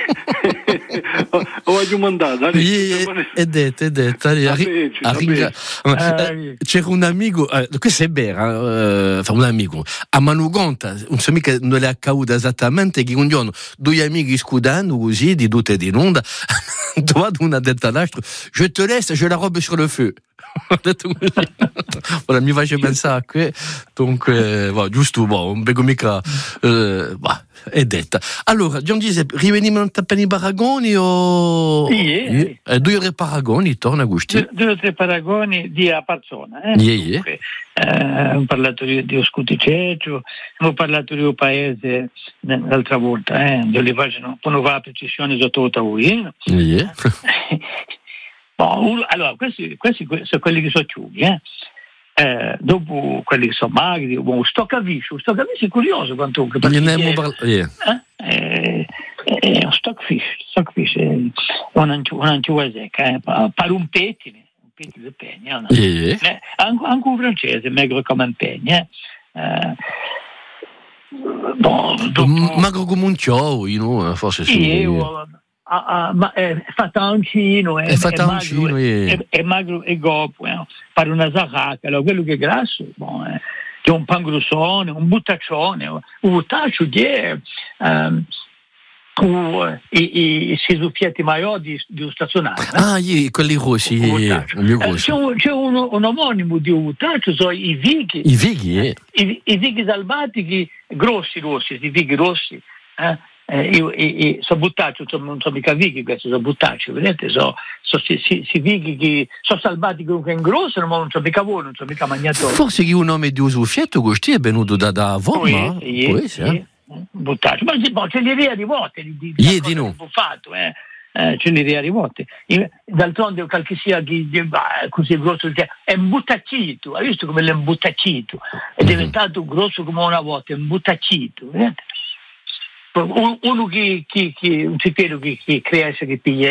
Ho voglio mandato. È detto, è detto. Arri- Vabbè, arringa- vabbè. Eh, C'era un amico, eh, questo è vero, eh, fa un amico, a Manugonta, non so mica non le accaduto esattamente, che un giorno due amici scudando così, di tutte di onda, trovato una detta all'altro, je te laisse, je la robe sur le feu. Ho detto così. Voilà, mi face pensare a que, dunque, va, giusto, va, un bego mica, eh, va, è detta. Allora, Gian Giuseppe, riveniamo a Penny Paragoni o... Sì, eh. Eh, due ore Paragoni, torna Gusti. Due, due o tre paragoni di a Pazzona. Eh? Yeah, yeah. Dunque, eh, abbiamo parlato di, di Oscuticeggio, abbiamo parlato di un paese eh, l'altra volta, eh, dove facciano, poi non va la precisione sotto Taurino. Yeah. Bon, uno- allora, questi, questi sono quelli che sono ciughi, eh. Eh, dopo quelli che sono magri, bon, stoccaviscio, stoccaviscio è curioso quanto che Ne abbiamo parlato. Yeah. eh, è un stockfish, stockfish è un'anciuga secca, eh, pa- per un pettine, un pettine di pegna, no? Yeah. Eh, anche, anche un francese, magro come un pegna, eh. Eh, bon, dopo, M- Magro come un ciao, you know, forse sì. sì, io, ah, ah, ma è fatancino, è, È fatancino, magro, eh. è, è magro e goppo, eh, pare una zaracca, allora quello che è grasso, bon, eh, c'è un pangrossone, un buttaccione, un buttaccio di ehm, o, i, i sisuffietti maior di, di un stazionario. eh. Ah, yeah, quelli rossi, Un yeah, buttaccio. più Eh, grossi. c'è un, c'è un, un omonimo di un buttaccio, sono i vighi, I vighi, eh. i, i vighi salvatici grossi rossi, i vighi rossi. Eh? Eh, io, i, i, sono buttacci, sono, non sono mica vighi questi, sono buttacci, vedete, sono so, si, si, si vighi che sono salvati comunque in grosso, ma non sono mica voi, non sono mica mangiatori. Forse che un nome di Usuffietto, Gusti, è venuto da, da Roma. Sì, Può sì, essere, eh? sì, buttacci, ma sì, boh, ce li ria di volte di, di, Ie, di di no. fatto, eh. Eh, ce li ria di volte. Io- D'altronde qualche sia di, di, bah, così grosso, è un buttacito, hai visto come l'è un buttacito? È diventato grosso come una volta, è un buttacito, vedete? Un- uno che, che, che un cipello che, che cresce, che piglia,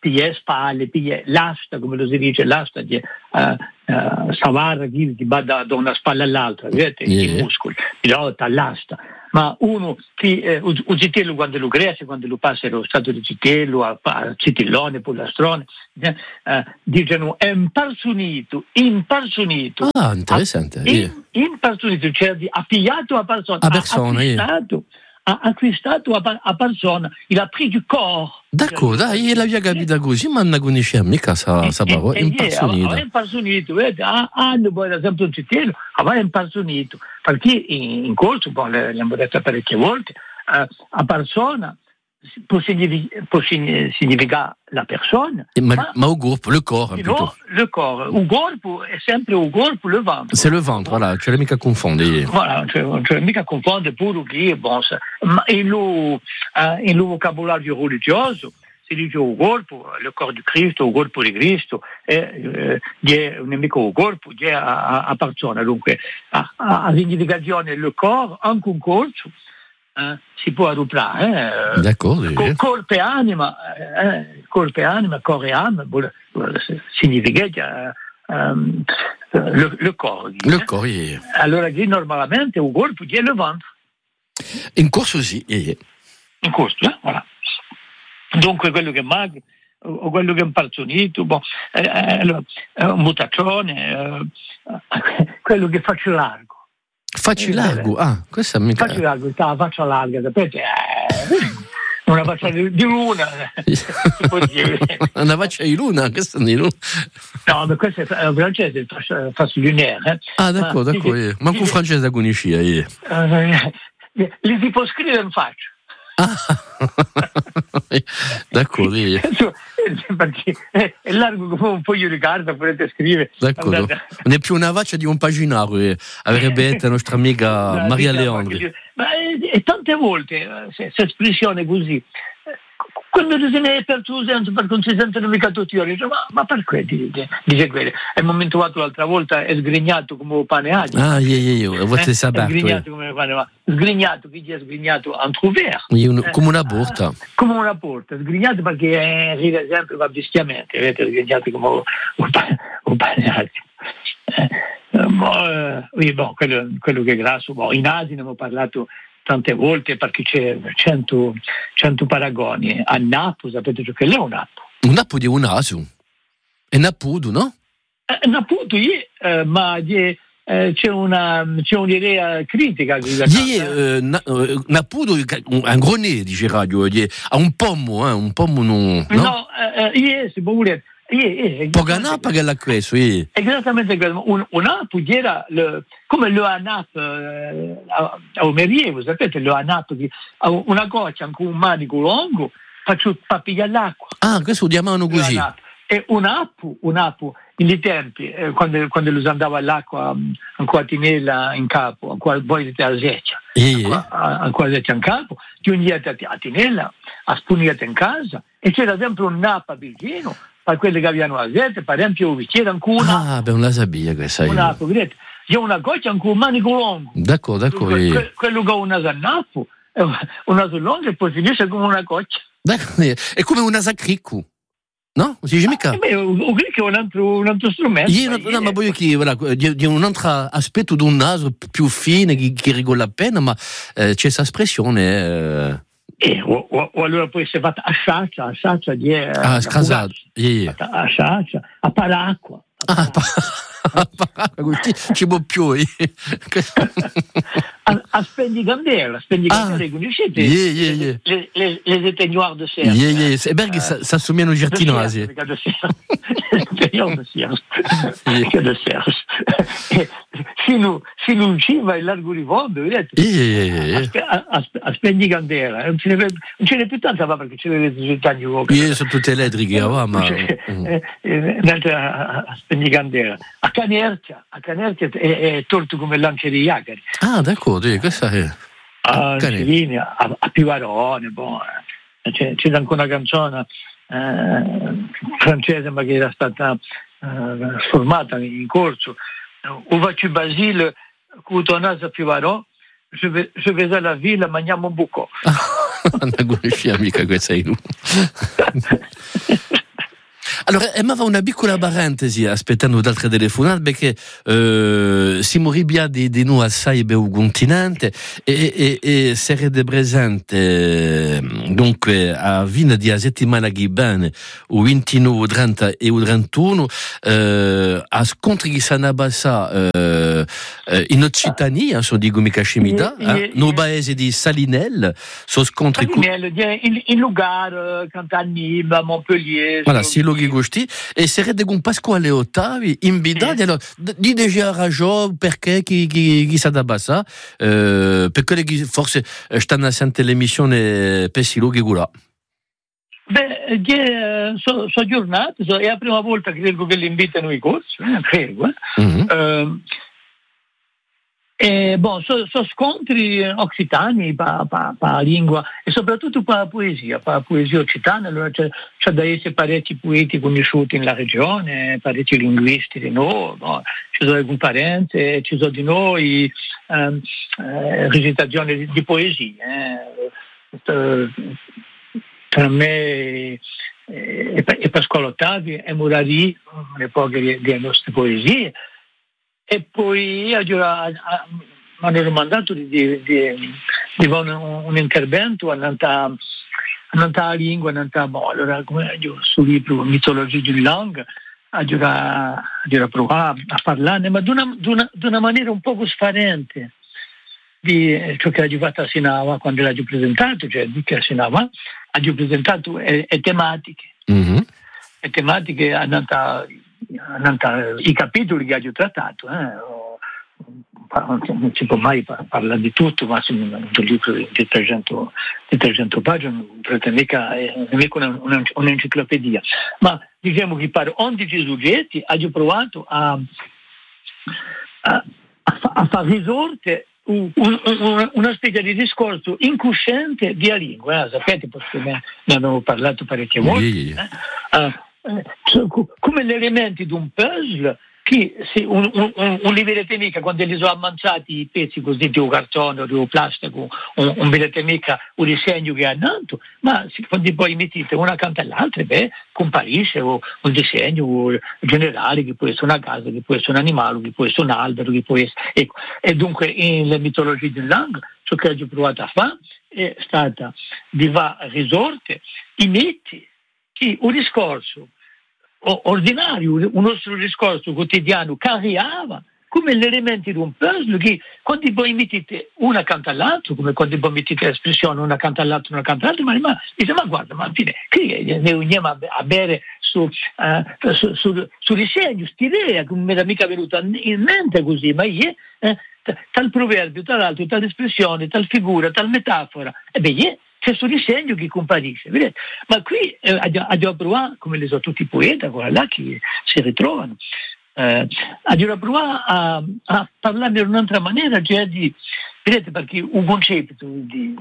piglia spalle, piglia l'asta, come lo si dice, l'asta di uh, uh, savarra che va da, da una spalla all'altra, vedete, yeah. I muscoli, pilota, l'asta. Ma uno che eh, il citello quando lo cresce, quando lo passa lo stato di citello, a, a citillone, pollastrone, eh, eh, dicono è imparsonito, imparsonito. Ah, interessante. A, in, imparsonito, cioè ha pigliato a persona, a persona, ha acquistato. Yeah. Ha acquistato a, a persona, il a preso du corps. D'accordo, dai, la via capita così, ma non conosciamo mica sa, sa parola, imparsonito. È imparsonito, vedi, hanno poi ad esempio un citello, ma è imparsonito, perché in, in corso, poi l'abbiamo detto parecchie volte, uh, a persona può, signific- può significare la persona, ma, ma, ma au corpo, le corps. No, le corps. Il corpo è sempre il corpo, le ventre. C'est le ventre, voilà, tu l'hai mica confondere. Voilà, tu l'hai mica confondere pure che, bon, ma in lo, uh, in lo vocabolario religioso si dice il corpo, il corpo di Cristo, il corpo di Cristo, è uh, un amico il corpo, è a, a persona, dunque a, a, a significazione il corpo, anche un corpo. Eh, si può arruprare, eh. D'accordo, Col, corpo e anima, eh, corpo e anima, corpo e anima, significa eh, um, le, le corps. Le eh. corps, yeah. Allora che normalmente un corpo è il ventre. In corso sì, yeah. In corso, eh? Voilà. Dunque quello che manca, o quello che è imparsonito, boh, eh, eh, un mutaccione, eh, quello che faccio largo. Facci largo, ah, questa mica... Facci largo, sta la faccia larga, sapete? Eh, una faccia di, di luna, si può dire. Una faccia di luna, questa è di luna. No, ma questo è un francese, il faccia lunaire. Eh. Ah, d'accordo, ma, d'accordo, yeah. Manco un francese da conoscia, yeah. uh, li si può scrivere in faccia. Ah, d'accordo, yeah. Perché è largo come un foglio di carta, potete scrivere. D'accordo. Andate... Non è più una faccia di un paginario, eh. avrebbe detto la nostra amica no, Maria Leondri. Ma e tante volte questa espressione così, quando se ne è per tu senso, per non si sentono mica tutti io, dice, ma, ma perché dice, dice quello? È il momento fatto l'altra volta è sgrignato come un pane agio. Ah, io, io, io, a volte eh, sabato. Sgrignato come un pane agio. Sgrignato, chi è sgrignato? Entrouvert. Eh, come una porta. Eh, come una porta, sgrignato perché eh, ride sempre va bischiamente, vedete, sgrignato come un, un, pane, un pane agio. Eh, boh, eh, boh, quello, quello che è grasso, boh, in Asia ne abbiamo parlato tante volte perché c'è cento, cento paragoni. A Napo, sapete ciò che è un Napo? Un Napo di un aso. È Napudo, no? Eh, Napudo, eh, ma eh, c'è, una, c'è un'idea critica. Ieri, eh, na, Napudo è un grenè, dice radio, ha un pomo, eh, un pomo non... No, no eh, ieri si può dire... Poganapa che l'ha questo, eh. Esattamente quello. Un, un ANAP era le, come le ANAP eh, a, a Omerier, sapete, le ANAP che ha una goccia con un manico lungo, faccio pigliare l'acqua. Ah, questo lo chiamavano così. E un apu, un apu, in tempi, eh, quando, quando lo andava l'acqua ancora tinella in capo, ancora poi a seccia, ancora seccia in capo, ti uniate a tinella, a spuniate in casa, e c'era sempre un nappa vicino, per quelli che avevano la sete, per esempio, c'era ancora... Ah, beh, non la sapia questa. Un nappo, vedete? C'è una goccia ancora un manico lungo. D'accordo, d'accordo. Que, que, quello che ha un naso a nappo, un naso lungo e poi finisce come una goccia. È come un naso a cricco. No? Si dice mica? Eh beh, un cricco è un altro, un altro strumento. Io non, no, ma voglio che, voilà, di un altro aspetto di un naso più fine, che, che rigola appena, ma eh, c'è questa espressione... Eh... Eh, o, o, o allora poi si è fatta a sciaccia, a sciaccia di... Eh, ah, scasato. Yeah. A sciaccia, a paracqua. Ah, a paracqua, ci può più. a, a Spendicandela, Spendicandela, ah, conoscete? Yeah, yeah, yeah. Les, les, les éteignoirs de serre. Yeah, yeah. C'est bien que ça, ça sommigliano aux giardinoisi. De serre. Éteignoirs de serre. Che de serre. Fino, fino in cima il largo di fondo, vedete? Yeah, yeah, yeah. A, a, a Spendicandela. Non ce n'è più tanta, ma perché ce n'è le tagno. Yeah, sono tutte elettriche, ma... ma... a Spendicandela. A Canercia, a Canercia è, è torto come lance di Iacari. Ah, d'accordo, questa è... A Cilini, a, a Pivarone, boh, c'è, c'è anche una canzone eh, francese ma che era stata eh, formata in corso. Où vas-tu Basile, quand on a a Pivarone, je vais, je vais à la ville, mangiamo un buco. Non conosci mica questa in Allora, e aveva una piccola parentesi aspettando d'altre telefonate perché eh, siamo ribiati di noi assai bel continente e, e, e sarete presente dunque a fine di settimana che bene il ventinove, trenta e il trentuno eh, a scontri che si hanno passato eh, in Occitania, sono di Gumica Scimita, eh, nel paese di Salinel, sono scontri Salinel, in, in Lugar, Cantanib, Montpellier. Voilà, si loghi gusti e sarete con Pasquale Ottavi invitati sì. Allora di déjà ragione perché chi chi chi sa da bassa eh, per quelli che forse stanno a sentire l'emissione per si loghi gula. Beh, eh, sono so giornate, so, è la prima volta che credo che li invitano i corsi, eh, credo. Eh. Mm-hmm. Uh, E bon, sono so scontri occitani per pa, pa la lingua e soprattutto per la poesia, per la poesia occitana. Allora c'è, c'è da essere parecchi poeti conosciuti nella regione, parecchi linguisti di noi, bon, ci sono alcune parenti, ci sono di noi eh, eh, recitazioni di, di poesia. Eh. Per me e, e Pasquale Ottavi e Murari, le poche delle nostre poesie. E poi mi hanno domandato di, di, di, di fare un, un intervento andando alla lingua, andando boh, allora come io sul libro Mitologia di Lang ho provato a parlarne, ma di una, di, una, di una maniera un po' sfarente di ciò che ho fatto a Sinava quando l'ho presentato, cioè di che a Sinava ho presentato le tematiche, mm-hmm. le tematiche andando i capitoli che ho trattato, eh, non si può mai parlare di tutto, ma se un libro di trecento, di trecento pagine non è mica, è mica una, una, un'enciclopedia, ma diciamo che per undici soggetti ho provato a, a, a far risorte un, un, un, una specie di discorso incosciente di lingua, eh, sapete perché ne, ne avevo parlato parecchie volte, eh? Uh, come gli elementi di un puzzle che se un, un, un livello mica quando li sono ammanciati i pezzi così di un cartone o di un plastico un, un livello mica un disegno che ha nato, ma quando poi mettete una accanto all'altra beh comparisce o un disegno generale che può essere una casa, che può essere un animale, che può essere un albero, che può essere ecco. E dunque nella mitologia di Lang ciò che ho provato a fare è stata di va risorte i metti che un discorso ordinario, un nostro discorso quotidiano cariava come gli elementi di un puzzle che quando voi mettete una accanto all'altro, come quando voi mettete l'espressione una accanto all'altro, una accanto all'altro, ma, ma dice ma guarda, ma fine, qui ne uniamo a, a bere su, uh, su, su, su disegno, st'idea che non mi era mica venuta in mente così, ma io, eh, tal proverbio, tal altro, tal espressione, tal figura, tal metafora, e beh, io, c'è questo disegno che comparisce, vedete? Ma qui eh, abbiamo provato, come le so tutti i poeti, là che si ritrovano, eh, abbiamo provato a, a parlare in un'altra maniera, cioè di, vedete, perché un concetto di,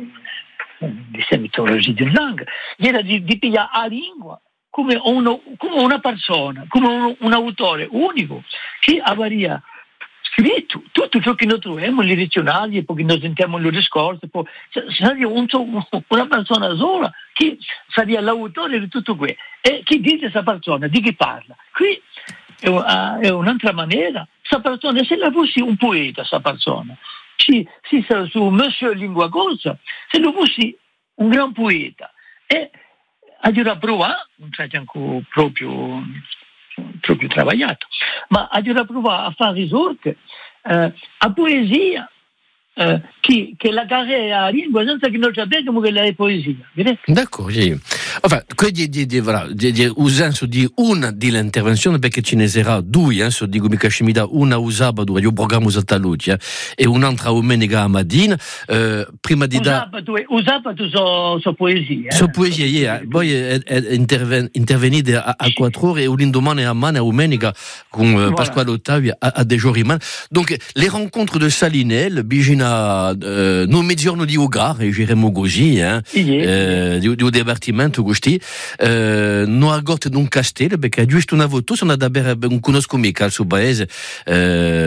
di mitologia di Lang era di, di pigliare la lingua come, uno, come una persona, come un, un autore unico che avrebbe scritto tutto ciò che noi troviamo nei dizionari e poi che noi sentiamo nel discorso, poi sarebbe un, una persona sola che sarebbe l'autore di tutto questo e chi dice questa persona, di chi parla. Qui è, uh, è un'altra maniera, questa persona, se la fossi un poeta, questa persona, si, si sa su Monsieur Lingua Corsa, se lo fossi un gran poeta e a dire a provare, non c'è ancora proprio proprio travagliato, ma a dire a provare a fare risorte eh, a poesia eh, che, che la carriera a lingua senza che noi sappiamo che è poesia, vedete? D'accordo, sì. Enfin, di, di, di, voilà, di, di usanza di una dell'intervenzione perché ce ne sarà due, eh, so dico mica scimita, una usava dove io programma usata luce eh, e un'altra domenica a Madina eh, prima di da usava tu so, so poesia eh. so poesia yeah. Poi è, è interven, intervenite a, a quattro ore e un'indomani a mano a domenica con uh, voilà. Pasquale Ottavi a, a dei giorni man. Donc les rencontres de Salinel bisogna uh, non mezzogiorno di Ugar e Geremo così eh, yeah. uh, di, di un divertimento gusti eh, non ha gotto d'un castello perché giusto una volta sono da bere un conosco mica al suo paese eh,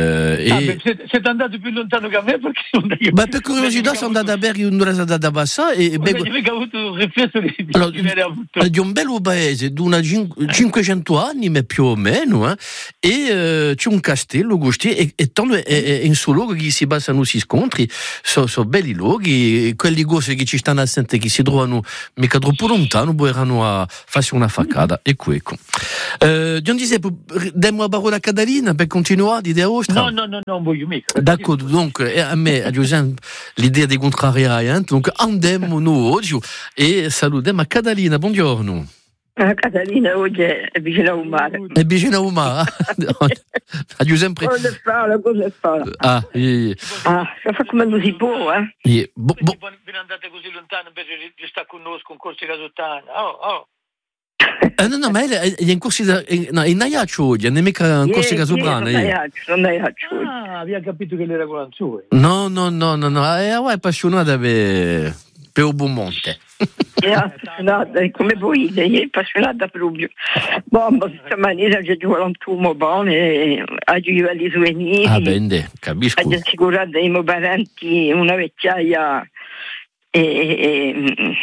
e... Ah, beh, siete, siete andati più lontano che a me perché non io, Beh, per curiosità sono andato a Berri un'ora da Bassa e non ho mica avuto un riflesso di, di allora, avere avuto. di un bel paese di una cin- cinquecento anni ma più o meno eh, e uh, c'è un castello Gusti e, e tanto è, è in suo luogo che si passano si scontri sono so belli luoghi quelli cose che ci stanno a sentire che si trovano mica troppo lontano poi erano a farsi una faccata e ecco uh, Gian Giuseppe diamo a parola a Catalina per continuare di idea vostra No, no, no, non voglio mica. d'accordo donc a me a Giuseppe l'idea di contrariare donc andiamo noi oggi e salutiamo a Catalina buongiorno. La Catalina oggi è vicino a un mare. È vicino a un mare? A Giuseppe. Cosa fa? Cosa fa? Ah, yeah. Ah, si fa come non si può, eh? Yeah. Bo, bo. Ve ne andate così lontano invece di, di stare con noi con Corsi Casottana. Oh, oh. Eh, no, no, ma è, è in corsi da, è, no, in Naiaccio oggi, non è mica in corsi Casobrana. Non Naiaccio, non Naiaccio. Ah, abbiamo capito che l'era con la sua. No, no, no, no, no, è, è appassionata per, per un buon monte. È appassionata, come voi, lei è appassionata proprio. Boh, ma questa maniera c'è giù un tumo buono, ha giù i souvenir. Ah, bene, capisco. Ha assicurato ai miei parenti una vecchiaia e, e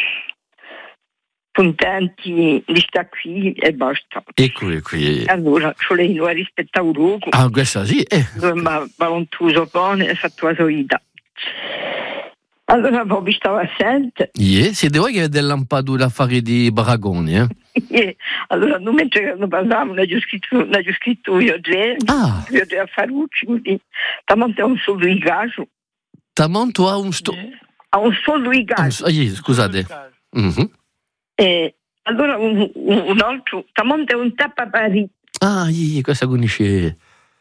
contenti di stare qui e basta. Ecco, ecco. Allora, c'ho lei non ha rispettato il luogo. Ah, questa sì, eh. Dove mi ha volontuso buono e fatto la sua vita. Allora poi stavo assente. Yeah, siete voi che avete lampato l'affare di Baragoni, eh? Yeah. Allora, non mentre non parlavamo, ne ho scritto, ne ho scritto io tre, ah. io tre a Farucci, così. Tamante un solo di caso. Tamante ha un sto... Ha un solo di caso. Ah, yeah, scusate. Mm-hmm. E allora un, un, un altro, tamante un tappapari. Ah, yeah, questa conosce...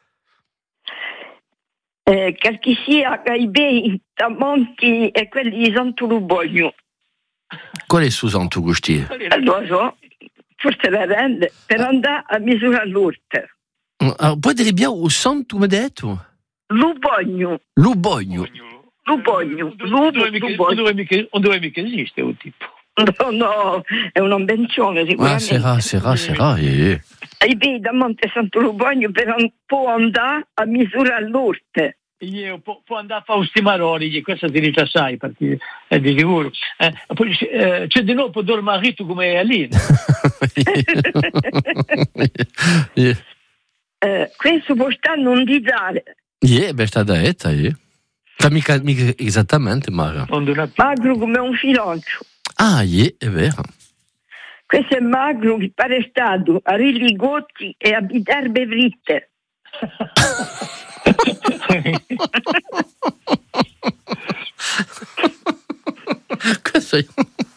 Eh, che chi sia che i bei tamonti e quelli di Santo Lubogno. Qual è il suo santo Gusti? Allora so, forse la rende, per andare a misurare l'orte. Ah, puoi dire bien il santo mi ha detto? Lubogno. Lubogno. Lubogno. Non dove mica esiste un tipo. No, no, è un'invenzione sicuramente. Ah, sarà, sarà, sarà, yeah. I bei da Monte Santo Lubogno per un po' andare a misurare l'orte. Io può, può andare a fare un stimaroli, questa ti rilassai perché è di sicuro. Eh, poi eh, c'è di nuovo può dormire marito come Alina. yeah. eh, questo può stare non di dare. Yeah, beh, sta detta, yeah. Mica, mica esattamente, ma... Magro come un filoccio. Ah, yeah, è vero. Questo è magro che pare stato a Rilligotti e a Bidarbe Vritte. Questo è...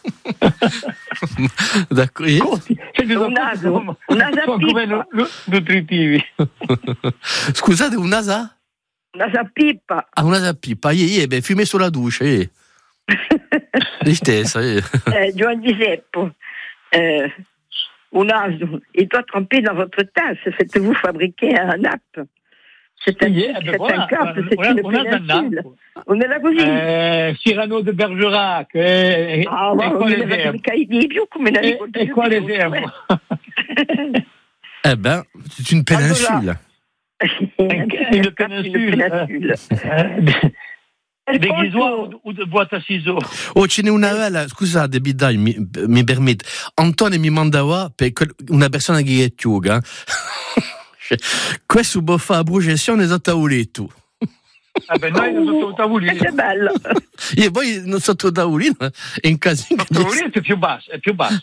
D'accordo. Un naso, un naso pippa. Nutritivi. Scusate, un naso? Una sapippa. Ah, una sapippa. Ie, ie, beh, fume sulla douche, eh. Di stessa, eh. eh. Gian Giuseppe, eh, un naso, il doit tremper dans votre tasse, faites-vous fabriquer un nappe. C'est un, yeah, c'est voilà, un cap, c'est on une a, on a péninsule. On est là così. Eh, Cyrano de Bergerac. Eh, ah, e, wow, e quale esermo? Come e, e quale esermo? Eh ben, c'est une péninsule. Allora, une péninsule. Di Ghisois o di boîte à ciseaux? Oh, ce n'è una bella, scusate, Bidai, mi, mi permette. Antonio mi mandava per una persona che è yoga. Questo può fare projezione da tavoletto. Vabbè, noi non sotto il tavolino. È bello. E poi non sotto il tavolino è in caso il tavolino è più basso, è più basso.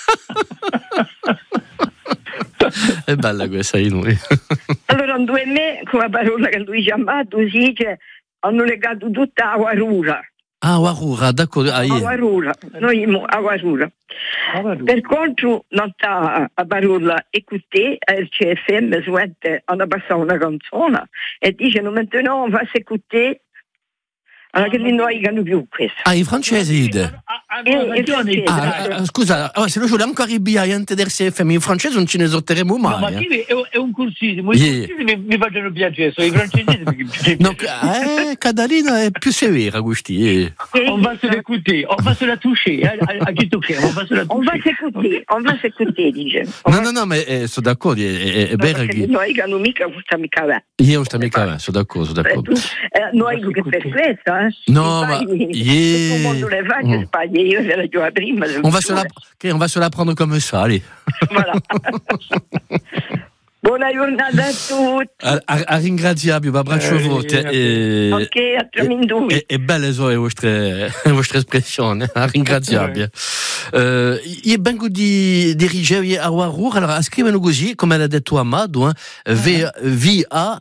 È bella questa di noi. Allora, due me, con la parola che lui chiamato, si dice, hanno legato tutta a Guarura. Ah, Guarura, d'accordo. Ah, a Guarura, noi a Guarura. Per contro, non sta a parola écouter, a R C F M, suente, hanno passato una canzone, e dice, maintenant on va s'écouter, allora che noi non più questo. Ah, in francese, Ide? hanno ragione. Ah, scusa, oh, se lo giuro, ancora i B I anche del C F M in francese non ce ne esorteremo mai. No, ma eh. è, è un cursissimo, i Yeah. cursisi mi, mi facciano piacere, sono i francesi mi No, eh, Catalina è più severa, questi. Eh. On va se l'écouter, on va se la toucher, eh, à, à qui toccher, on va se la toucher. On va s'écouter, on va s'écouter, dice. No, no, no, ma eh, sono d'accordo, è, è, è No, vero perché che... noi che non mica questa mica va. Io non sto mica, sono d'accordo, sono d'accordo. Eh, noi che per questo, eh? No, I ma... sbagli, Yeah. tutto il mondo le fa, che Mm. sbaglia, io se la giova prima. On va, se la, che, on va se la prendre comme ça, allez. Voilà. Buona giornata a tutti. A, a, a ringraziarvi, un abbraccio Eh, forte. eh, E, Ok, a tre minuti. e, e belle sono le vostre, le vostre espressioni, a ringraziarvi. Uh, io vengo di, di Rigeri a Warur, allora scrivono così, come l'ha detto Amado, eh, V A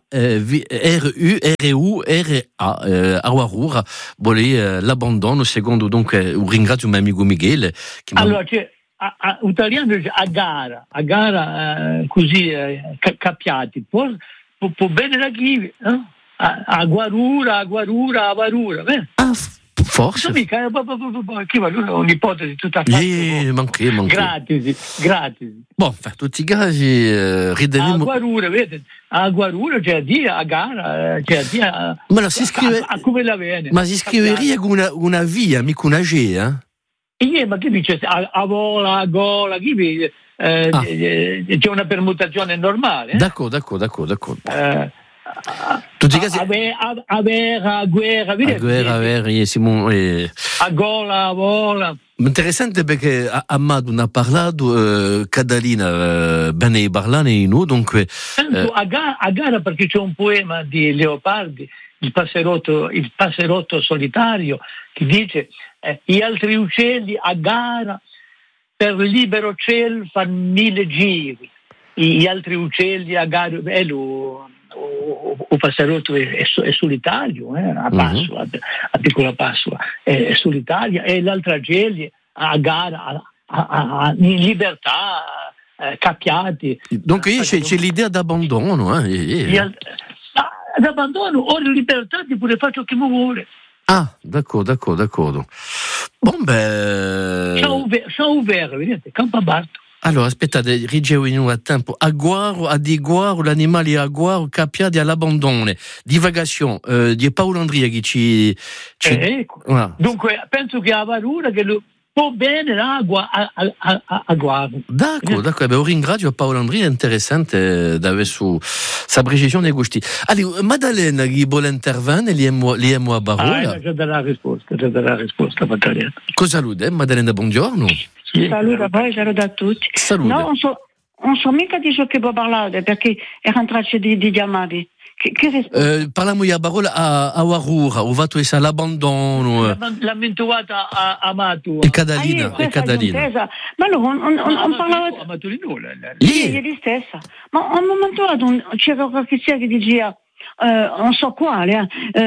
R U R U R A, eh, a Warur, vuole l'abbandono, secondo dunque, un ringrazio mio amico Michele. Che Allora, c'è, a, a, italiano dice a gara, a gara eh, così eh, ca- capiati, può, può, può bene la chivi, eh? a, a guarura, a guarura, a varura, beh. Ah, f- forse. Non mica, eh, chi va, lui è un'ipotesi tutta fatta. Yeah, manché, manché. Gratis, gratis. Bon, per tutti i casi, eh, A rideniamo... guarura, vedete, a guarura c'è a dire, a gara, c'è a dire, a, Ma no, si scrive... a, a come la viene. Ma si scriveria con una, una via, mica una G, eh? Yeah, ma che dice? A, a vola, a gola, chi vede? Eh, Ah. eh, c'è una permutazione normale. Eh? D'accordo, d'accordo, d'accordo, d'accordo. Eh, Tutti i casi... a, a, a vera, a guerra, A vedete? guerra, a guerra, eh, Simon, eh. A gola, a vola. Interessante perché Amadou ne ha parlato, eh, Catalina, eh, bene parlare in noi, dunque... Tanto Eh, a, ga- a gara perché c'è un poema di Leopardi, il passerotto, il passerotto solitario, che dice eh, gli altri uccelli a gara per libero cielo fanno mille giri, gli altri uccelli a gara, eh, lo, o, o passerotto è, è, è solitario, eh, a passo, Mhm. a, a piccola passo, è, è solitario, e l'altra uccelli a gara, a, a, a, in libertà, eh, capiati. dunque io c'è, c'è l'idea d'abbandono, eh? eh, Gli eh. al- ah, l'abbandono o la libertà di pure fare ciò che mi vuole. Ah, d'accordo, d'accordo, d'accordo. Bon, beh... Ciao Uver, ciao Uver, vedete, campo aperto. Allora, aspettate, rigeuniamo a tempo. Aguaro, adiguaro, l'animale aguaro, capiati all'abbandono. Divagazione, eh, di Paolo Andria che ci... ci... Eh, ecco. Ah. Dunque, penso che a Varura che lo può bene l'acqua a, a, a, a, a guardo. D'accordo, d'accordo. Beh, un ringrazio a Paolo Andria, è interessante da avere su sa precisione dei gusti. Allora, Maddalena che vuole intervenire, lì è mo a Ah, Barola. già dalla risposta, già dalla risposta, Maddalena. Cosa saluta, Maddalena, buongiorno. Sì. Saluto a voi, saluto a tutti. Saluta. No, non so, non so mica di ciò che può parlare, perché erano tracce di, di chiamati. Che, che risposta? Eh, parliamo a Barola a, a Warura, ho fatto essa l'abbandono. eh, L'ammentuata a, a Matu. E Ah, Catalina, io, e questa Catalina. intesa. Ma allora, on, on, on, on parlava... A Matu di nulla. Sì, ieri stessa. Ma a un momento dato un- c'era qualche sia che diceva, eh, non so quale, eh,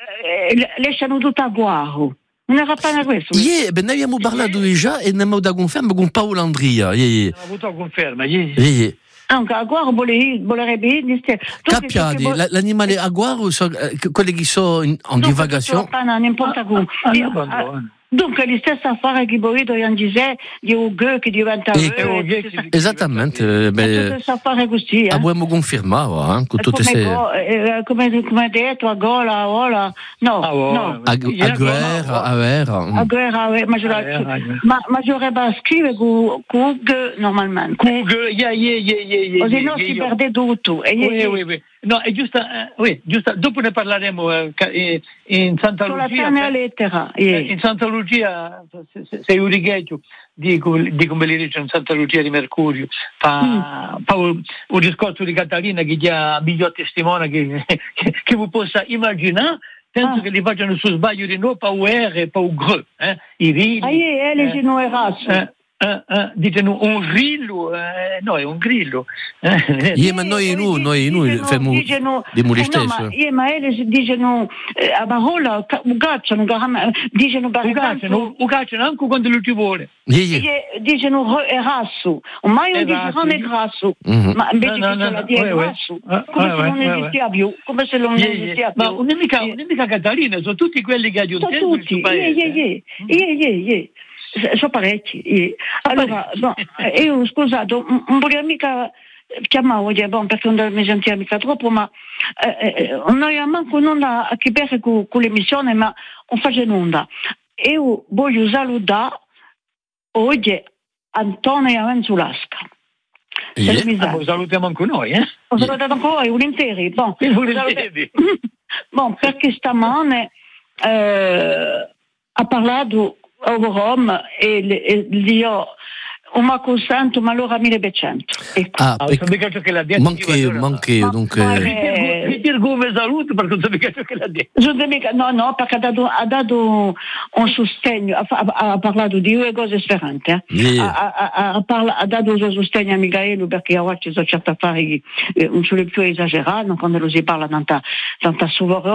eh, lasciano tutto a guaro. Non era appena questo? Yeah, ben, noi abbiamo parlato già e ne abbiamo da conferma con Paolo Andria. Yeah, yeah. Non ho avuto conferma. Ieri. Yeah, yeah. Anche a guaro vuole- volerebbe dire... Capiati, la- l'animale aguaro, so, eh, quelli che sono in, in divagazione. Non importa come. Ah, Di- l'abbandono. Dunque, gli stessi affari che Borito e Angisè, di un gueux che diventa E- gueux, E- e tutte queste- Esattamente, e beh, tutti affari così, eh. abbiamo confermato, eh, con E tutte come, queste... go- eh, come, come detto, a gola, a ola, no, Ah, oh, no. A, a guerra, a guerra. A guerra, oui, ma je Ah, la- ah, ah. ma, ma j'aurais pas scrive con con gueux, normalmente. Comunque, yeah, yeah, yeah, yeah, yeah, Così yeah, non si yeah. perde tutto. E Oui, io- oui, oui. No, è giusto, eh, oui, giusto. Dopo ne parleremo eh, ca- eh, in Santa Sulla Lucia. tenera lettera. eh, eh. In Santa Lucia se- se- sei un righetto di come di come li dice in Santa Lucia di Mercurio. Fa, fa un, un discorso di Catalina che dia miglior testimone che, che, che vi possa immaginare. Penso Ah. che li facciano su sbaglio di noi, pa U R e pa U G, eh? I rili. Ah, io, eh, le eh, gino erasso. eh, eh, eh, dite un grillo, eh, no, è un grillo. Eh, Yeah, ma noi, noi, noi, noi facciamo di muri stesso. Io, ma le dicono eh, a parola, ugacciano, dicono per Ugacciano, ugacciano anche quando lo ci vuole. Yeah, yeah. dicono erasso, ormai non dice Erasso. non è grasso, Mhm. ma invece No, no, che no, ce la no, dia ouais, ouais. grasso, Ah, come ah, se non ouais, ouais, esisteva più, come se non Yeah, yeah. esisteva Ma più. un'amica, Eh. un'amica Catalina, sono tutti quelli che Sono aggiungono tutti, yeah, yeah, yeah, yeah, yeah, yeah. sono parecchi. Allora, no, io scusate, non voglio mica chiamare oggi, bon, perché non mi sentivo mica troppo, ma eh, noi manco non a che per con l'emissione, ma non faccio nulla. Io voglio salutare oggi Antonio Avanzulasca. Yeah. Ah, salutiamo anche noi, eh? Ho salutato anche voi, un interi. Bon, bon, perché stamane eh, ha parlato a Roma e io ma consento ma allora milleduecento. Ecco. Ah, ah, ecco. Che la manche, manche, dunque... Mi dir come saluto perché non sapevo che la detto. No, no, perché ha dato, ha dato un sostegno, ha, ha, ha parlato di due cose differenti. Eh. Yeah. Ha, ha, ha, parla, ha dato un sostegno a Michaelo perché oggi sono certi affari eh, sulle più esagerati, quando lo si parla tanta, tanta sovrano.